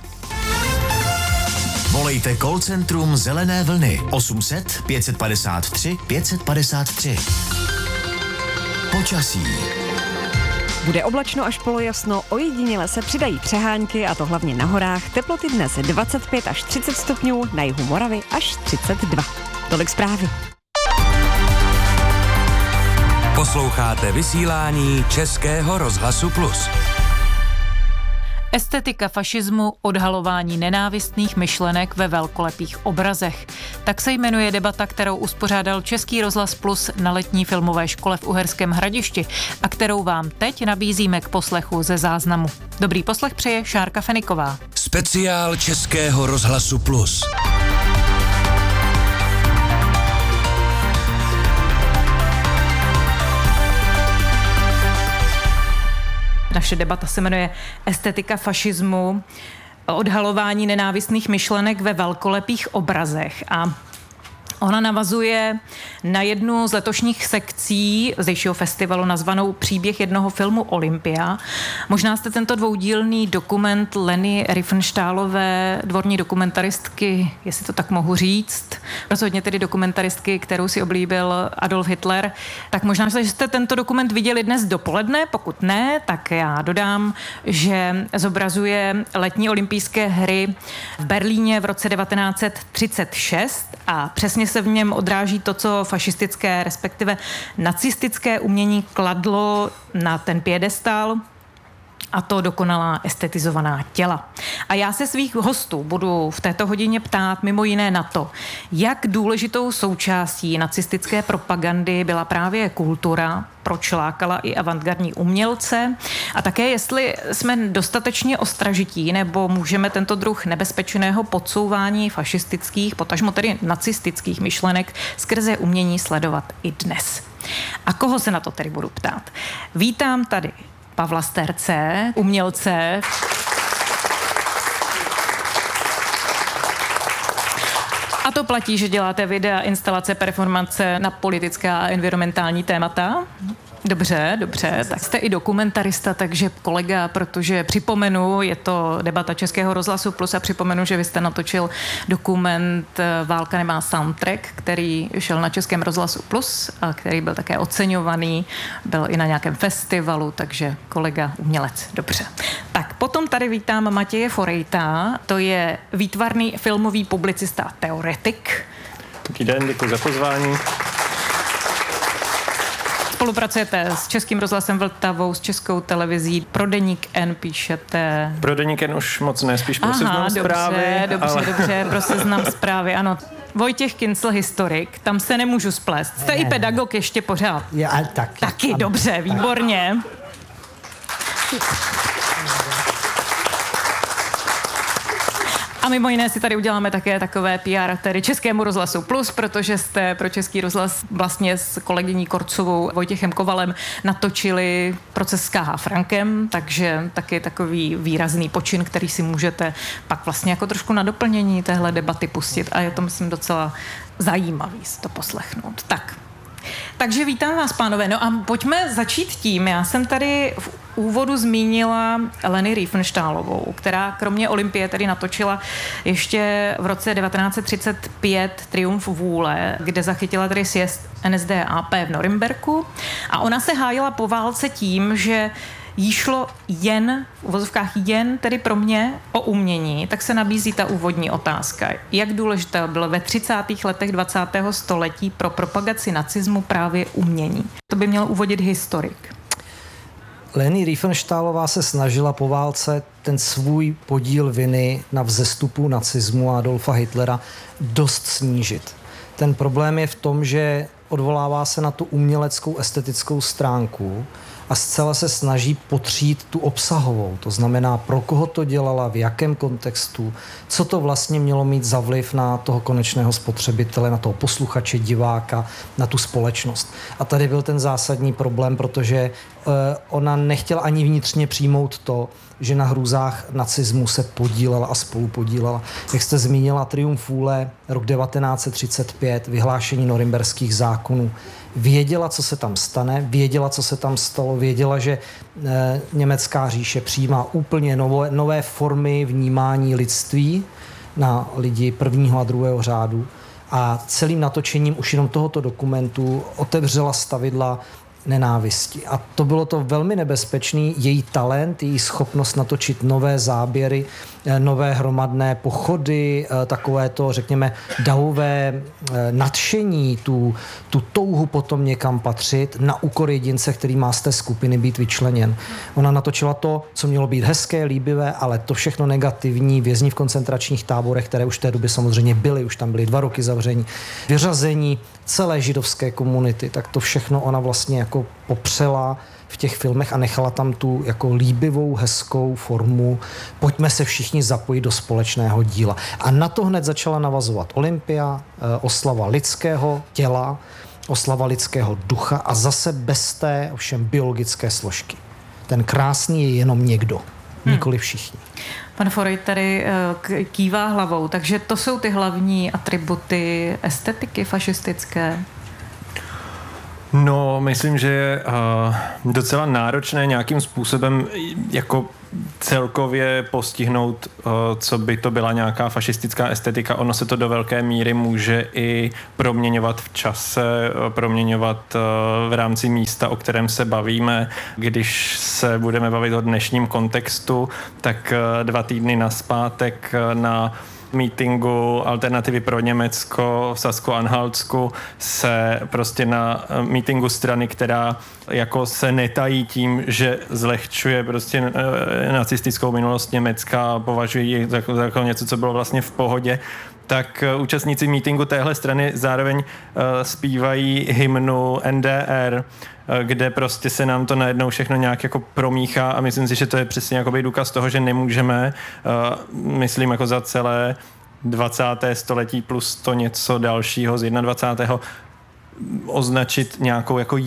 Volejte call centrum Zelené vlny osm set pět padesát tři pět padesát tři. Počasí. Bude oblačno až polojasno, ojediněle se přidají přehánky a to hlavně na horách. Teploty dnes dvacet pět až třicet stupňů, na jihu Moravy až třicet dva. Tolik zprávy. Posloucháte vysílání Českého rozhlasu Plus. Estetika fašismu, odhalování nenávistných myšlenek ve velkolepých obrazech. Tak se jmenuje debata, kterou uspořádal Český rozhlas Plus na letní filmové škole v Uherském Hradišti a kterou vám teď nabízíme k poslechu ze záznamu. Dobrý poslech přeje Šárka Feniková. Speciál Českého rozhlasu Plus. Naše debata se jmenuje Estetika fašismu, odhalování nenávistných myšlenek ve velkolepých obrazech a ona navazuje na jednu z letošních sekcí zdejšího festivalu nazvanou Příběh jednoho filmu Olympia. Možná jste tento dvoudílný dokument Leny Riefenstahlové, dvorní dokumentaristky, jestli to tak mohu říct, rozhodně tedy dokumentaristky, kterou si oblíbil Adolf Hitler, tak možná, že jste tento dokument viděli dnes dopoledne, pokud ne, tak já dodám, že zobrazuje letní olympijské hry v Berlíně v roce devatenáct set třicet šest a přesně se v něm odráží to, co fašistické, respektive nacistické umění kladlo na ten piedestal, a to dokonalá estetizovaná těla. A já se svých hostů budu v této hodině ptát mimo jiné na to, jak důležitou součástí nacistické propagandy byla právě kultura, proč lákala i avantgardní umělce a také jestli jsme dostatečně ostražití nebo můžeme tento druh nebezpečného podsouvání fašistických, potažmo tedy nacistických myšlenek skrze umění sledovat i dnes. A koho se na to tedy budu ptát? Vítám tady Pavla Sterce, umělce. A to platí, že děláte videa, instalace, performance na politická a environmentální témata? Dobře, dobře, tak jste i dokumentarista, takže kolega, protože připomenu, je to debata Českého rozhlasu Plus a připomenu, že vy jste natočil dokument Válka nemá soundtrack, který šel na Českém rozhlasu Plus a který byl také oceňovaný, byl i na nějakém festivalu, takže kolega umělec, dobře. Tak potom tady vítám Matěje Forejta, to je výtvarný filmový publicista a teoretik. Dobrý den, děkuji za pozvání. Spolupracujete s Českým rozhlasem Vltavou, s Českou televizí, pro Deník N píšete... Pro Deník N už moc ne, spíš pro Seznam Zprávy. Dobře, dobře, ale... dobře, pro Seznam Zprávy, ano. Vojtěch Kincl, historik, tam se nemůžu splést. Jste ne, i pedagog ne. ještě pořád. Já taky. Taky, ano. Dobře, výborně. A mimo jiné si tady uděláme také takové P R tedy Českému rozhlasu Plus, protože jste pro Český rozhlas vlastně s kolegyní Korcovou Vojtěchem Kovalem natočili Proces s K H Frankem, takže taky takový výrazný počin, který si můžete pak vlastně jako trošku na doplnění téhle debaty pustit a je to, myslím, docela zajímavý si to poslechnout. Tak. Takže vítám vás, pánové. No a pojďme začít tím. Já jsem tady v úvodu zmínila Leny Riefenstahlovou, která kromě Olympie tedy natočila ještě v roce devatenáct set třicet pět Triumf vůle, kde zachytila tedy sjezd N S D A P v Norimberku. A ona se hájila po válce tím, že jí šlo jen, v uvozovkách jen tedy pro mě o umění, tak se nabízí ta úvodní otázka. Jak důležité bylo ve třicátých letech dvacátého století pro propagaci nacismu právě umění? To by měl uvodit historik. Leny Riefenstahlová se snažila po válce ten svůj podíl viny na vzestupu nacismu a Adolfa Hitlera dost snížit. Ten problém je v tom, že odvolává se na tu uměleckou estetickou stránku a zcela se snaží potřít tu obsahovou. To znamená, pro koho to dělala, v jakém kontextu, co to vlastně mělo mít za vliv na toho konečného spotřebitele, na toho posluchače, diváka, na tu společnost. A tady byl ten zásadní problém, protože uh, ona nechtěla ani vnitřně přijmout to, že na hrůzách nacismu se podílela a spolupodílela. Jak jste zmínila, Triumf vůle, rok devatenáct set třicet pět, vyhlášení norimberských zákonů. Věděla, co se tam stane, věděla, co se tam stalo, věděla, že e, německá říše přijímá úplně nové, nové formy vnímání lidství na lidi prvního a druhého řádu a celým natočením už jenom tohoto dokumentu otevřela stavidla nenávisti. A to bylo to velmi nebezpečný, její talent, její schopnost natočit nové záběry, nové hromadné pochody, takové to, řekněme, davové nadšení, tu, tu touhu potom někam patřit na úkor jedince, který má z té skupiny být vyčleněn. Ona natočila to, co mělo být hezké, líbivé, ale to všechno negativní, vězni v koncentračních táborech, které už v té době samozřejmě byly, už tam byly dva roky zavření, vyřazení celé židovské komunity, tak to všechno ona vlastně jako popřela v těch filmech a nechala tam tu jako líbivou, hezkou formu. Pojďme se všichni zapojit do společného díla. A na to hned začala navazovat Olympia, oslava lidského těla, oslava lidského ducha a zase bez té ovšem biologické složky. Ten krásný je jenom někdo, hmm. nikoli všichni. Pan Forejt tady kývá hlavou, takže to jsou ty hlavní atributy estetiky fašistické. No, myslím, že je uh, docela náročné nějakým způsobem jako celkově postihnout, uh, co by to byla nějaká fašistická estetika. Ono se to do velké míry může i proměňovat v čase, uh, proměňovat uh, v rámci místa, o kterém se bavíme. Když se budeme bavit o dnešním kontextu, tak uh, dva týdny nazpátek uh, na mítingu Alternativy pro Německo v Sasko-Anhaltsku se prostě na mítingu strany, která jako se netají tím, že zlehčuje prostě nacistickou minulost Německa a považují ji za, za jako něco, co bylo vlastně v pohodě, tak účastníci mítingu téhle strany zároveň uh, zpívají hymnu N D R, uh, kde prostě se nám to najednou všechno nějak jako promíchá a myslím si, že to je přesně jakoby důkaz toho, že nemůžeme, uh, myslím jako za celé dvacáté století plus to něco dalšího z dvacátého prvního označit nějakou jako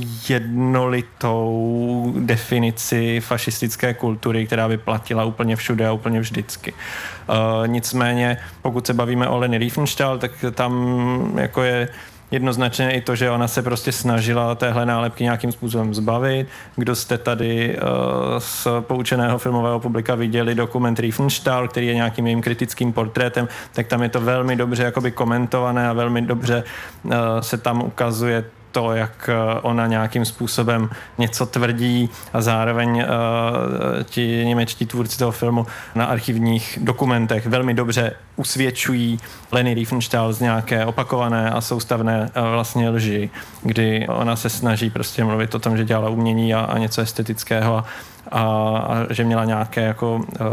jednolitou definici fašistické kultury, která by platila úplně všude a úplně vždycky. Uh, nicméně, pokud se bavíme o Leni Riefenstahl, tak tam jako je jednoznačně i to, že ona se prostě snažila téhle nálepky nějakým způsobem zbavit. Kdo jste tady uh, z poučeného filmového publika viděli dokument Riefenstahl, který je nějakým jejím kritickým portrétem, tak tam je to velmi dobře jakoby komentované a velmi dobře uh, se tam ukazuje to, jak ona nějakým způsobem něco tvrdí a zároveň uh, ti němečtí tvůrci toho filmu na archivních dokumentech velmi dobře usvědčují Leni Riefenstahl z nějaké opakované a soustavné uh, vlastně lži, kdy ona se snaží prostě mluvit o tom, že dělala umění a, a něco estetického a, a, a že měla nějaké jako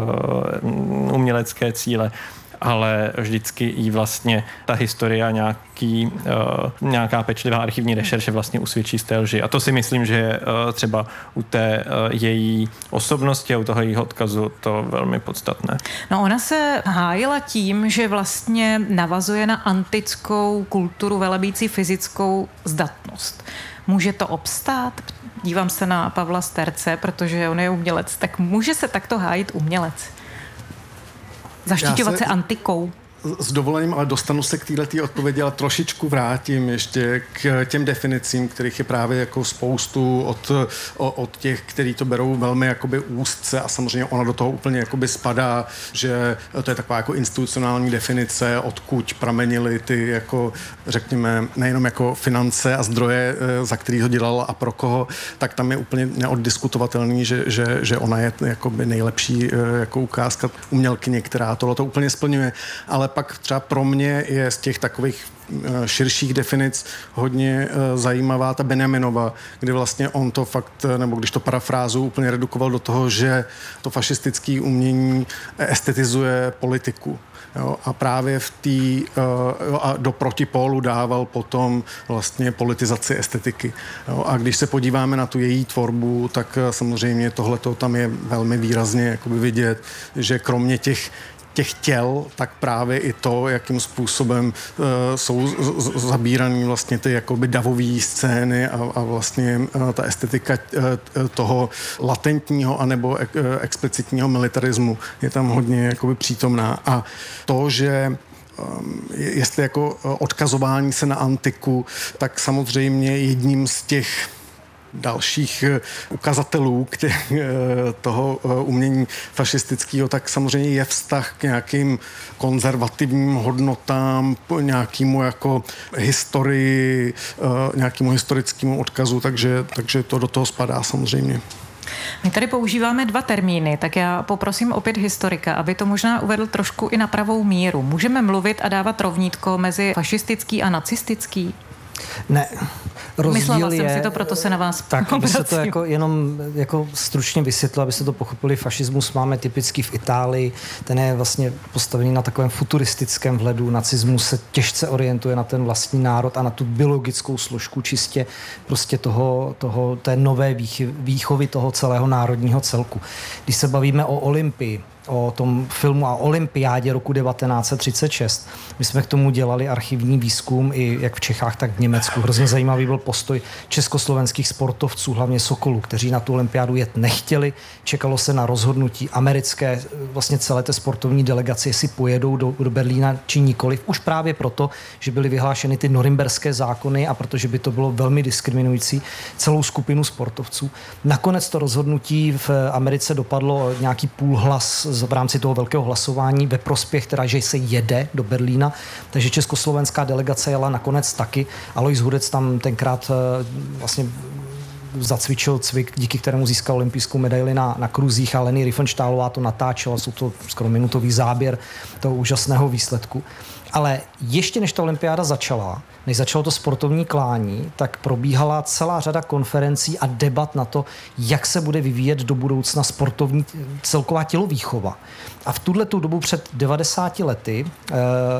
uh, umělecké cíle, ale vždycky jí vlastně ta historie a nějaký, uh, nějaká pečlivá archivní rešerše vlastně usvědčí z té lži. A to si myslím, že je uh, třeba u té uh, její osobnosti a u toho jejího odkazu to velmi podstatné. No ona se hájila tím, že vlastně navazuje na antickou kulturu velebící fyzickou zdatnost. Může to obstát? Dívám se na Pavla Sterce, protože on je umělec. Tak může se takto hájit umělec? Zaštiťovat se antikou. S dovolením, ale dostanu se k této odpovědi, ale trošičku vrátím ještě k těm definicím, kterých je právě jako spoustu od, od těch, kteří to berou velmi jakoby úzce a samozřejmě ona do toho úplně jakoby spadá, že to je taková jako institucionální definice, odkud pramenily ty jako, řekněme, nejenom jako finance a zdroje, za který ho dělala a pro koho, tak tam je úplně neoddiskutovatelný, že, že, že ona je jakoby nejlepší jako ukázka umělkyně, která tohle to úplně splňuje, ale pak třeba pro mě je z těch takových širších definic hodně zajímavá ta Benjaminova, kdy vlastně on to fakt, nebo když to parafrázu úplně redukoval do toho, že to fašistické umění estetizuje politiku. Jo, a právě v té uh, a do protipólu dával potom vlastně politizaci estetiky. Jo, a když se podíváme na tu její tvorbu, tak uh, samozřejmě tohleto tam je velmi výrazně jakoby vidět, že kromě těch těch těl, tak právě i to, jakým způsobem uh, jsou z- z- zabíraný vlastně ty jakoby davové scény a, a vlastně uh, ta estetika uh, toho latentního anebo ek- uh, explicitního militarismu je tam hodně jakoby přítomná. A to, že um, jestli jako odkazování se na antiku, tak samozřejmě jedním z těch dalších ukazatelů k těch, toho umění fašistického, tak samozřejmě je vztah k nějakým konzervativním hodnotám, nějakému jako historii, nějakému historickému odkazu, takže, takže to do toho spadá samozřejmě. My tady používáme dva termíny, tak já poprosím opět historika, aby to možná uvedl trošku i na pravou míru. Můžeme mluvit a dávat rovnítko mezi fašistický a nacistický? Ne, rozdíl Myslela je... jsem si to, proto se na vás Tak, aby se to jako jenom jako stručně vysvětlilo, aby se to pochopili, fašismus máme typicky v Itálii, ten je vlastně postavený na takovém futuristickém vhledu, nacismus se těžce orientuje na ten vlastní národ a na tu biologickou složku čistě prostě toho, toho té nové výchovy toho celého národního celku. Když se bavíme o Olympii, o tom filmu a olympiádě roku devatenáct set třicet šest. My jsme k tomu dělali archivní výzkum i jak v Čechách, tak v Německu. Hrozně zajímavý byl postoj československých sportovců, hlavně Sokolů, kteří na tu olympiádu jet nechtěli. Čekalo se na rozhodnutí americké, vlastně celé té sportovní delegace, jestli pojedou do, do Berlína či nikoliv. Už právě proto, že byly vyhlášeny ty norimberské zákony a protože by to bylo velmi diskriminující celou skupinu sportovců. Nakonec to rozhodnutí v Americe dopadlo nějaký půlhlas v rámci toho velkého hlasování ve prospěch, teda, že se jede do Berlína, takže československá delegace jela nakonec taky. Alois Hudec tam tenkrát vlastně zacvičil cvik, díky kterému získal olympijskou medaili na, na kruzích a Leni Riefenstahlová to natáčela, jsou to skoro minutový záběr toho úžasného výsledku. Ale ještě než ta olympiáda začala, než začalo to sportovní klání, tak probíhala celá řada konferencí a debat na to, jak se bude vyvíjet do budoucna sportovní celková tělovýchova. A v tuhle tu dobu před devadesáti lety eh,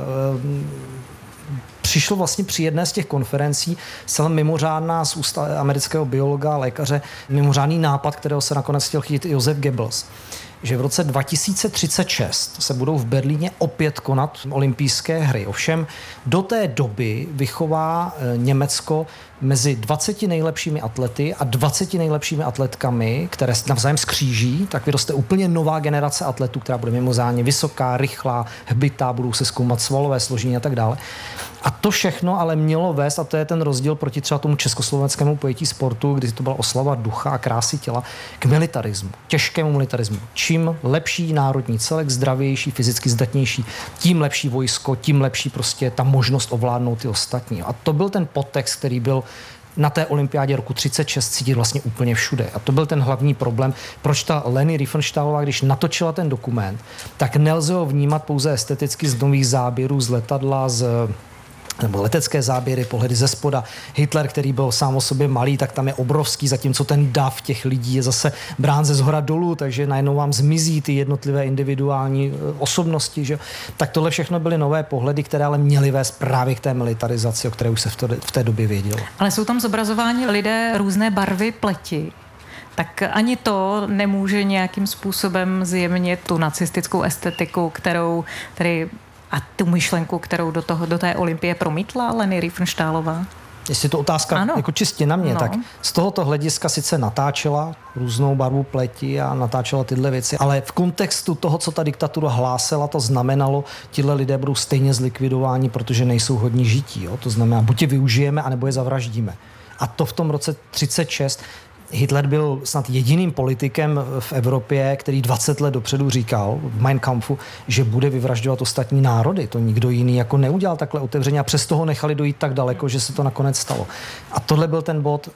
přišlo vlastně při jedné z těch konferencí celá mimořádná z úst amerického biologa a lékaře mimořádný nápad, kterého se nakonec chtěl chytit Josef Goebbels, že v roce dva tisíce třicet šest se budou v Berlíně opět konat olympijské hry. Ovšem do té doby vychová Německo mezi dvaceti nejlepšími atlety a dvaceti nejlepšími atletkami, které navzájem skříží, tak vyroste úplně nová generace atletů, která bude mimořádně vysoká, rychlá, hbitá, budou se zkoumat svalové složení a tak dále. A to všechno ale mělo vést, a to je ten rozdíl proti třeba tomu československému pojetí sportu, kdy to byla oslava ducha a krásy těla, k militarismu, těžkému militarismu. Čím lepší národní celek, zdravější, fyzicky zdatnější, tím lepší vojsko, tím lepší prostě ta možnost ovládnout ty ostatní. A to byl ten podtext, který byl na té olympiádě roku třicet šest cítit vlastně úplně všude. A to byl ten hlavní problém, proč ta Leni Riefenstahlová, když natočila ten dokument, tak nelze ho vnímat pouze esteticky z nových záběrů z letadla, z nebo letecké záběry, pohledy ze spoda. Hitler, který byl sám o sobě malý, tak tam je obrovský, zatímco ten dav těch lidí je zase brán ze zhora dolů, takže najednou vám zmizí ty jednotlivé individuální osobnosti. Že? Tak tohle všechno byly nové pohledy, které ale měly vést právě k té militarizaci, o které už se v, to, v té době vědělo. Ale jsou tam zobrazováni lidé různé barvy pleti. Tak ani to nemůže nějakým způsobem zjemnit tu nacistickou estetiku, kterou tedy a tu myšlenku, kterou do, toho, do té olympie promítla Leni Riefenstahlová? Jestli to otázka ano. jako čistě na mě, no. tak z tohoto hlediska sice natáčela různou barvu pleti a natáčela tyhle věci, ale v kontextu toho, co ta diktatura hlásila, to znamenalo, tihle lidé budou stejně zlikvidováni, protože nejsou hodní žití. Jo? To znamená, buď je využijeme, anebo je zavraždíme. A to v tom roce třicet šest Hitler byl snad jediným politikem v Evropě, který dvacet let dopředu říkal v Mein Kampfu, že bude vyvražďovat ostatní národy. To nikdo jiný jako neudělal takhle otevřeně a přesto ho nechali dojít tak daleko, že se to nakonec stalo. A tohle byl ten bod.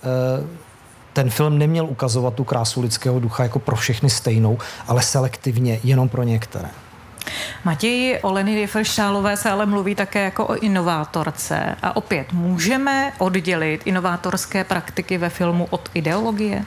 Ten film neměl ukazovat tu krásu lidského ducha jako pro všechny stejnou, ale selektivně jenom pro některé. Matěj, o Leni Riefenstahlové se ale mluví také jako o inovátorce. A opět, můžeme oddělit inovátorské praktiky ve filmu od ideologie?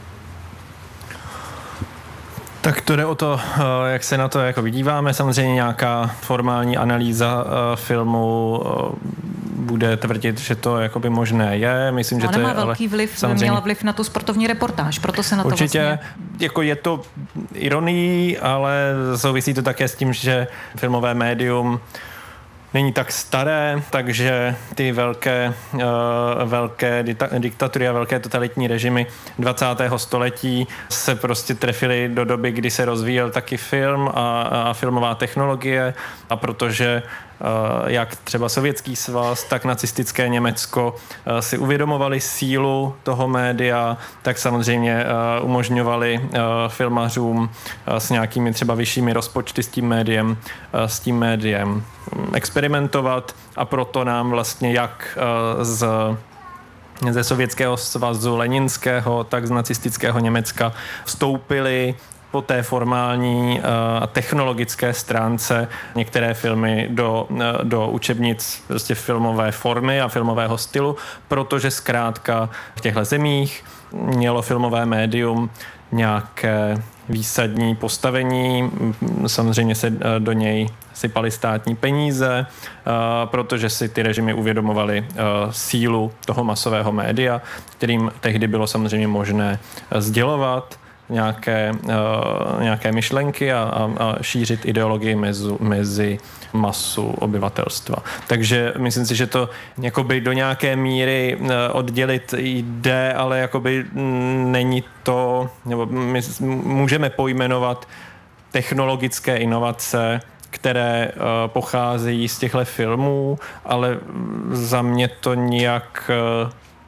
Tak to jde o to, jak se na to jako vidíváme. Samozřejmě nějaká formální analýza filmu bude tvrdit, že to jakoby možné je. Myslím, že to nemá je velký vliv, samozřejmě měla vliv na tu sportovní reportáž, proto se na to určitě, vlastně... jako je to ironií, ale souvisí to také s tím, že filmové médium není tak staré, takže ty velké, uh, velké diktatury a velké totalitní režimy dvacátého století se prostě trefily do doby, kdy se rozvíjel taky film a, a filmová technologie, a protože Uh, jak třeba Sovětský svaz, tak nacistické Německo uh, si uvědomovali sílu toho média, tak samozřejmě uh, umožňovali uh, filmařům uh, s nějakými třeba vyššími rozpočty s tím médiem, uh, s tím médiem um, experimentovat, a proto nám vlastně jak uh, z ze Sovětského svazu leninského, tak z nacistického Německa vstoupili po té formální a technologické stránce některé filmy do, do učebnic prostě filmové formy a filmového stylu, protože zkrátka v těchto zemích mělo filmové médium nějaké výsadní postavení, samozřejmě se do něj sypaly státní peníze, protože si ty režimy uvědomovaly sílu toho masového média, kterým tehdy bylo samozřejmě možné sdělovat nějaké, uh, nějaké myšlenky a, a, a šířit ideologii mezi, mezi masu obyvatelstva. Takže myslím si, že to jakoby do nějaké míry uh, oddělit jde, ale jakoby není to, nebo my můžeme pojmenovat technologické inovace, které uh, pocházejí z těchto filmů, ale za mě to nijak uh,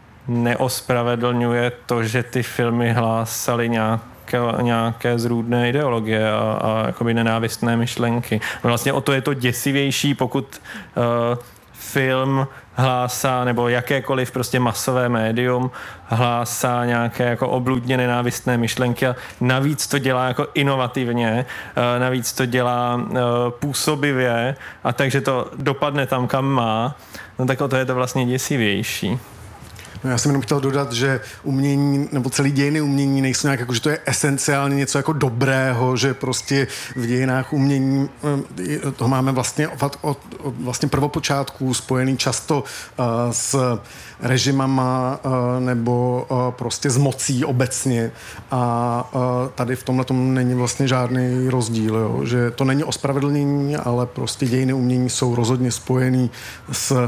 neospravedlňuje to, že ty filmy hlásaly nějaké, nějaké zrůdné ideologie a, a jakoby nenávistné myšlenky. Vlastně o to je to děsivější, pokud uh, film hlásá, nebo jakékoliv prostě masové médium hlásá nějaké jako obludně nenávistné myšlenky a navíc to dělá jako inovativně, navíc to dělá působivě a takže to dopadne tam, kam má, no tak o to je to vlastně děsivější. No já jsem jenom chtěl dodat, že umění, nebo celý dějiny umění nejsou nějak jako, že to je esenciálně něco jako dobrého, že prostě v dějinách umění to máme vlastně od, od, od vlastně prvopočátku spojený často uh, s režimama uh, nebo uh, prostě s mocí obecně a uh, tady v tomhle tom není vlastně žádný rozdíl, jo? Že to není ospravedlnění, ale prostě dějiny umění jsou rozhodně spojený s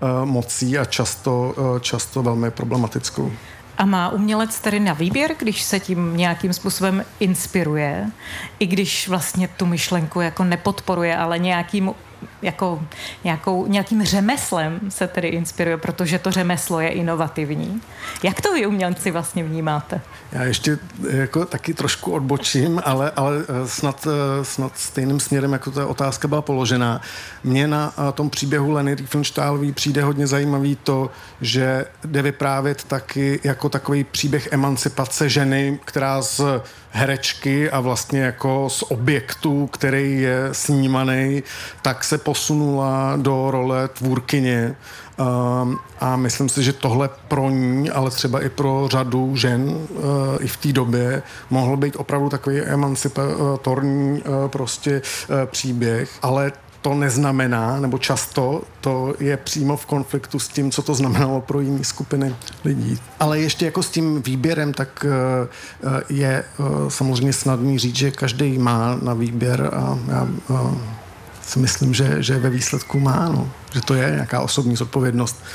mocí a často, často velmi problematickou. A má umělec tedy na výběr, když se tím nějakým způsobem inspiruje, i když vlastně tu myšlenku jako nepodporuje, ale nějakým, jako, nějakou, nějakým řemeslem se tedy inspiruje, protože to řemeslo je inovativní. Jak to vy umělci vlastně vnímáte? Já ještě jako taky trošku odbočím, ale, ale snad, snad stejným směrem, jako ta otázka byla položená. Mně na tom příběhu Leny Riefenstahlové přijde hodně zajímavý to, že jde vyprávět taky jako takový příběh emancipace ženy, která z herečky a vlastně jako z objektu, který je snímaný, tak se posunula do role tvůrkyně. Um, a myslím si, že tohle pro ní, ale třeba i pro řadu žen uh, i v té době mohl být opravdu takový emancipatorní uh, prostě uh, příběh, ale to neznamená, nebo často to je přímo v konfliktu s tím, co to znamenalo pro jiné skupiny lidí. Ale ještě jako s tím výběrem, tak uh, je uh, samozřejmě snadný říct, že každý má na výběr a já uh, si myslím, že, že ve výsledku má, no. Že to je nějaká osobní zodpovědnost.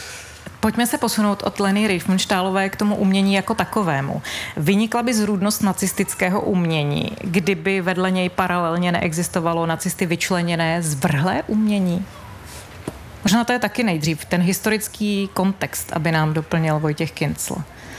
Pojďme se posunout od Leny Riefenstahlové k tomu umění jako takovému. Vynikla by zrůdnost nacistického umění, kdyby vedle něj paralelně neexistovalo nacisty vyčleněné zvrhlé umění? Možná to je taky nejdřív ten historický kontext, aby nám doplnil Vojtěch Kincl.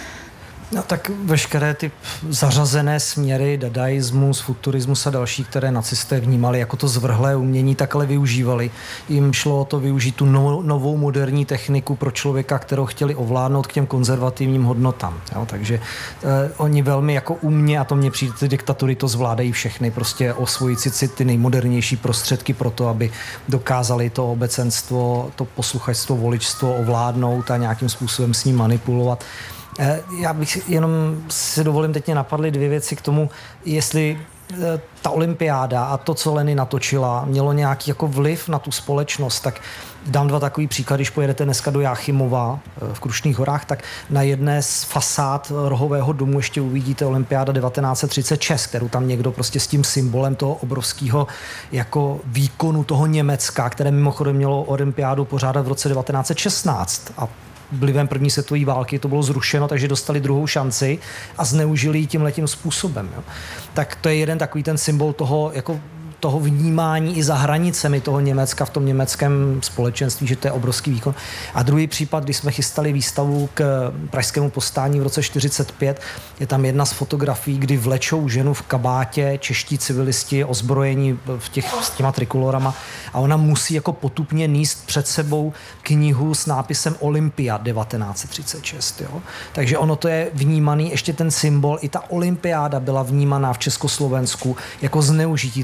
No tak veškeré ty zařazené směry, dadaismus, futurismus a další, které nacisté vnímali jako to zvrhlé umění, tak ale využívali. Jim šlo o to využít tu no, novou moderní techniku pro člověka, kterou chtěli ovládnout k těm konzervativním hodnotám. Jo? Takže eh, oni velmi jako umně, a to mně přijde, ty diktatury to zvládají všechny, prostě osvojit si ty nejmodernější prostředky pro to, aby dokázali to obecenstvo, to posluchačstvo, voličstvo ovládnout a nějakým způsobem s ním manipulovat. Já bych jenom si dovolím, teď mě napadly dvě věci k tomu, jestli ta olympiáda a to, co Leny natočila, mělo nějaký jako vliv na tu společnost, tak dám dva takový příklady, když pojedete dneska do Jáchymova v Krušných horách, tak na jedné z fasád rohového domu ještě uvidíte olympiáda devatenáct set třicet šest, kterou tam někdo prostě s tím symbolem toho obrovského jako výkonu toho Německa, které mimochodem mělo olympiádu pořádat v roce devatenáct set šestnáct a vlivem první světové války to bylo zrušeno, takže dostali druhou šanci a zneužili ji tímhletím způsobem. Jo. Tak to je jeden takový ten symbol toho, jako toho vnímání i za hranicemi toho Německa v tom německém společenství, že to je obrovský výkon. A druhý případ, když jsme chystali výstavu k pražskému povstání v roce čtyřicet pět, je tam jedna z fotografií, kdy vlečou ženu v kabátě, čeští civilisti ozbrojení v těch, s těma trikolorama a ona musí jako potupně nést před sebou knihu s nápisem Olympia devatenáct set třicet šest. Jo? Takže ono to je vnímaný, ještě ten symbol, i ta olympiáda byla vnímaná v Československu jako zneužití té olympijské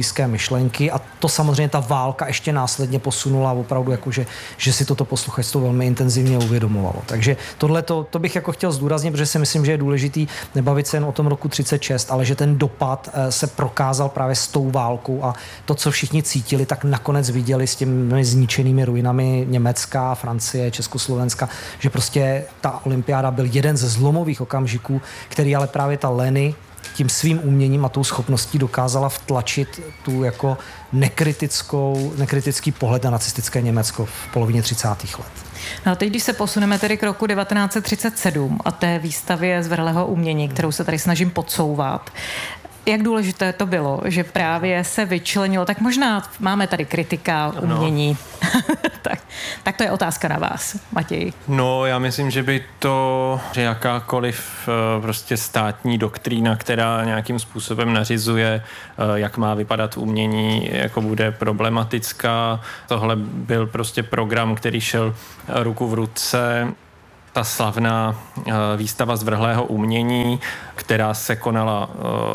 olympijské myšlenky a to samozřejmě ta válka ještě následně posunula opravdu, jako že, že si toto posluchačstvo velmi intenzivně uvědomovalo. Takže tohle to, to bych jako chtěl zdůraznit, protože si myslím, že je důležitý nebavit se jen o tom roku třicet šest, ale že ten dopad se prokázal právě s tou válkou a to, co všichni cítili, tak nakonec viděli s těmi zničenými ruinami Německa, Francie, Československa, že prostě ta olympiáda byl jeden ze zlomových okamžiků, který ale právě ta Leni tím svým uměním a tou schopností dokázala vtlačit tu jako nekritickou, nekritický pohled na nacistické Německo v polovině třicátých let. No a teď, když se posuneme tedy k roku devatenáct set třicet sedm a té výstavě zvrhlého umění, kterou se tady snažím podsouvat, jak důležité to bylo, že právě se vyčlenilo, tak možná máme tady kritika umění. No. tak, tak to je otázka na vás, Matěj. No, já myslím, že by to, že jakákoliv prostě státní doktrína, která nějakým způsobem nařizuje, jak má vypadat umění, jako bude problematická. Tohle byl prostě program, který šel ruku v ruce. Ta slavná výstava zvrhlého umění, která se konala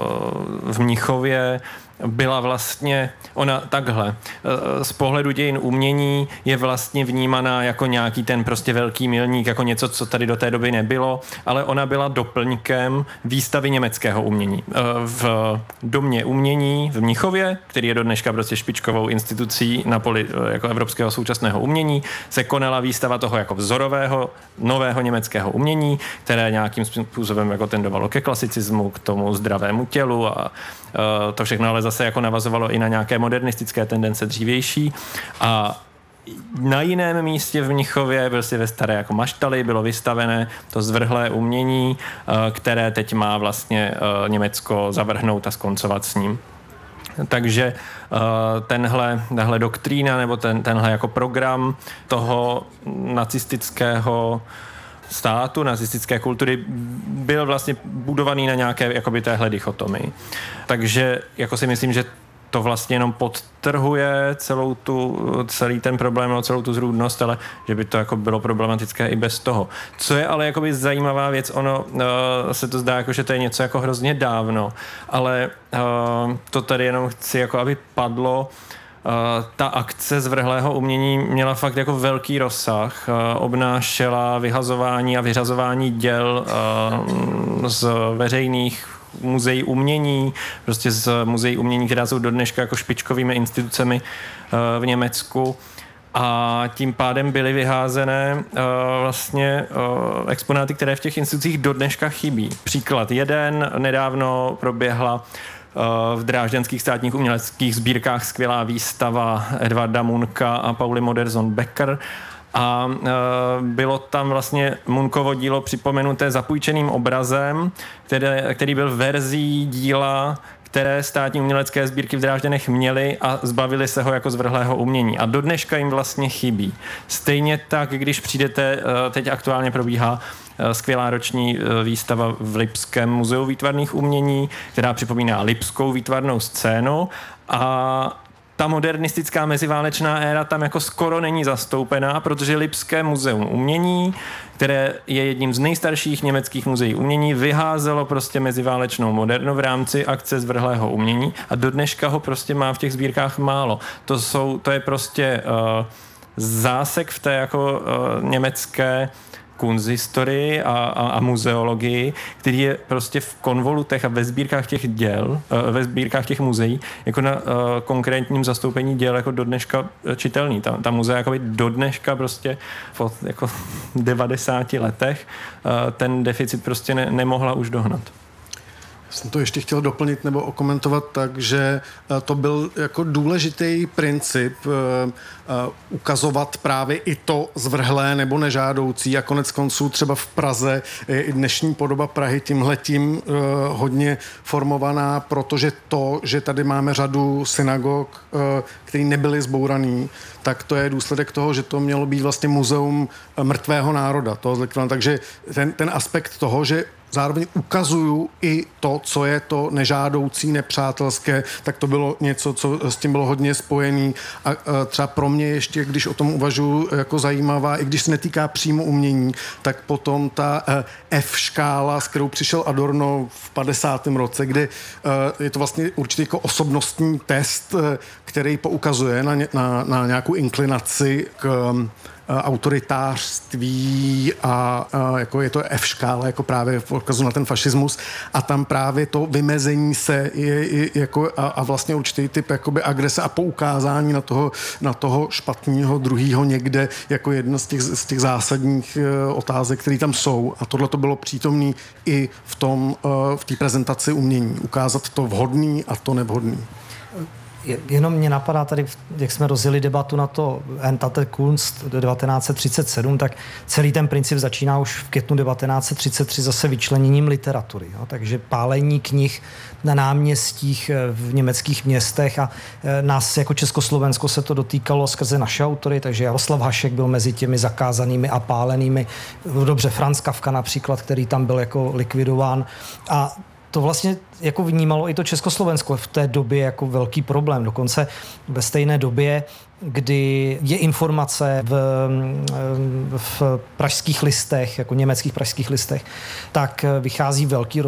v Mnichově, byla vlastně, ona takhle, z pohledu dějin umění je vlastně vnímaná jako nějaký ten prostě velký milník, jako něco, co tady do té doby nebylo, ale ona byla doplňkem výstavy německého umění. V Domě umění v Mnichově, který je do dneška prostě špičkovou institucí na poli jako evropského současného umění, se konala výstava toho jako vzorového nového německého umění, které nějakým způsobem jako tendovalo ke klasicismu, k tomu zdravému tělu a to všechno ale zase jako navazovalo i na nějaké modernistické tendence dřívější. A na jiném místě v Mnichově, prostě ve staré jako maštali, bylo vystavené to zvrhlé umění, které teď má vlastně Německo zavrhnout a skoncovat s ním. Takže tenhle, tenhle doktrína nebo ten, tenhle jako program toho nacistického státu, nacistické kultury byl vlastně budovaný na nějaké jakoby téhle dichotomii. Takže jako si myslím, že to vlastně jenom podtrhuje celou tu, celý ten problém, no, celou tu zrůdnost, ale že by to jako bylo problematické i bez toho. Co je ale jakoby zajímavá věc, ono uh, se to zdá jako, že to je něco jako hrozně dávno, ale uh, to tady jenom chci jako, aby padlo. Uh, ta akce zvrhlého umění měla fakt jako velký rozsah, uh, obnášela vyhazování a vyřazování děl uh, z veřejných muzeí umění, prostě z muzeí umění, která jsou do dneška jako špičkovými institucemi uh, v Německu. A tím pádem byly vyházené uh, vlastně uh, exponáty, které v těch institucích do dneška chybí. Příklad jeden, nedávno proběhla v Drážďanských státních uměleckých sbírkách skvělá výstava Edvarda Munka a Pauly Modersohn-Becker a bylo tam vlastně Munkovo dílo připomenuté zapůjčeným obrazem, které, který byl verzí díla, které státní umělecké sbírky v Drážďanech měly a zbavili se ho jako zvrhlého umění. A do dneška jim vlastně chybí. Stejně tak, když přijdete, teď aktuálně probíhá skvělá roční výstava v Lipském muzeu výtvarných umění, která připomíná lipskou výtvarnou scénu a ta modernistická meziválečná éra tam jako skoro není zastoupená, protože Lipské muzeum umění, které je jedním z nejstarších německých muzeí umění, vyházelo prostě meziválečnou modernu v rámci akce zvrhlého umění a do dneška ho prostě má v těch sbírkách málo. To jsou, to je prostě uh, zásek v té jako uh, německé kunsthistorii a, a, a muzeologii, který je prostě v konvolutech a ve sbírkách těch děl, ve sbírkách těch muzeí, jako na uh, konkrétním zastoupení děl jako do dneška čitelný. Ta, ta muzea jako do dneška prostě po jako devadesáti letech uh, ten deficit prostě ne, nemohla už dohnat. Jsem to ještě chtěl doplnit nebo okomentovat tak, že to byl jako důležitý princip ukazovat právě i to zvrhlé nebo nežádoucí a konec konců třeba v Praze je i dnešní podoba Prahy tímhletím hodně formovaná, protože to, že tady máme řadu synagog, které nebyly zbouraný, tak to je důsledek toho, že to mělo být vlastně muzeum mrtvého národa. Toho, takže ten, ten aspekt toho, že zároveň ukazuju i to, co je to nežádoucí, nepřátelské, tak to bylo něco, co s tím bylo hodně spojený. A třeba pro mě ještě, když o tom uvažuji jako zajímavá, i když se netýká přímo umění, tak potom ta F škála, s kterou přišel Adorno v padesátém roce, kde je to vlastně určitě jako osobnostní test, který poukazuje na, na, na nějakou inklinaci k autoritářství a, a jako je to F škála, jako právě v odkazu na ten fašismus a tam právě to vymezení se je, je jako a, a vlastně určitý typ jakoby agrese a poukázání na toho, na toho špatného druhýho někde jako jedna z těch, z těch zásadních uh, otázek, které tam jsou a tohle to bylo přítomné i v tom uh, v té prezentaci umění. Ukázat to vhodný a to nevhodný. Jenom mě napadá tady, jak jsme rozjeli debatu na to Entate Kunst devatenáct set třicet sedm, tak celý ten princip začíná už v květnu devatenáct set třicet tři zase vyčleněním literatury. Jo? Takže pálení knih na náměstích v německých městech a nás jako Československo se to dotýkalo skrze naše autory, takže Jaroslav Hašek byl mezi těmi zakázanými a pálenými. Dobře, Franz Kafka například, který tam byl jako likvidován a to vlastně jako vnímalo i to Československo v té době jako velký problém. Dokonce ve stejné době, kdy je informace v, v pražských listech, jako německých pražských listech, tak vychází velký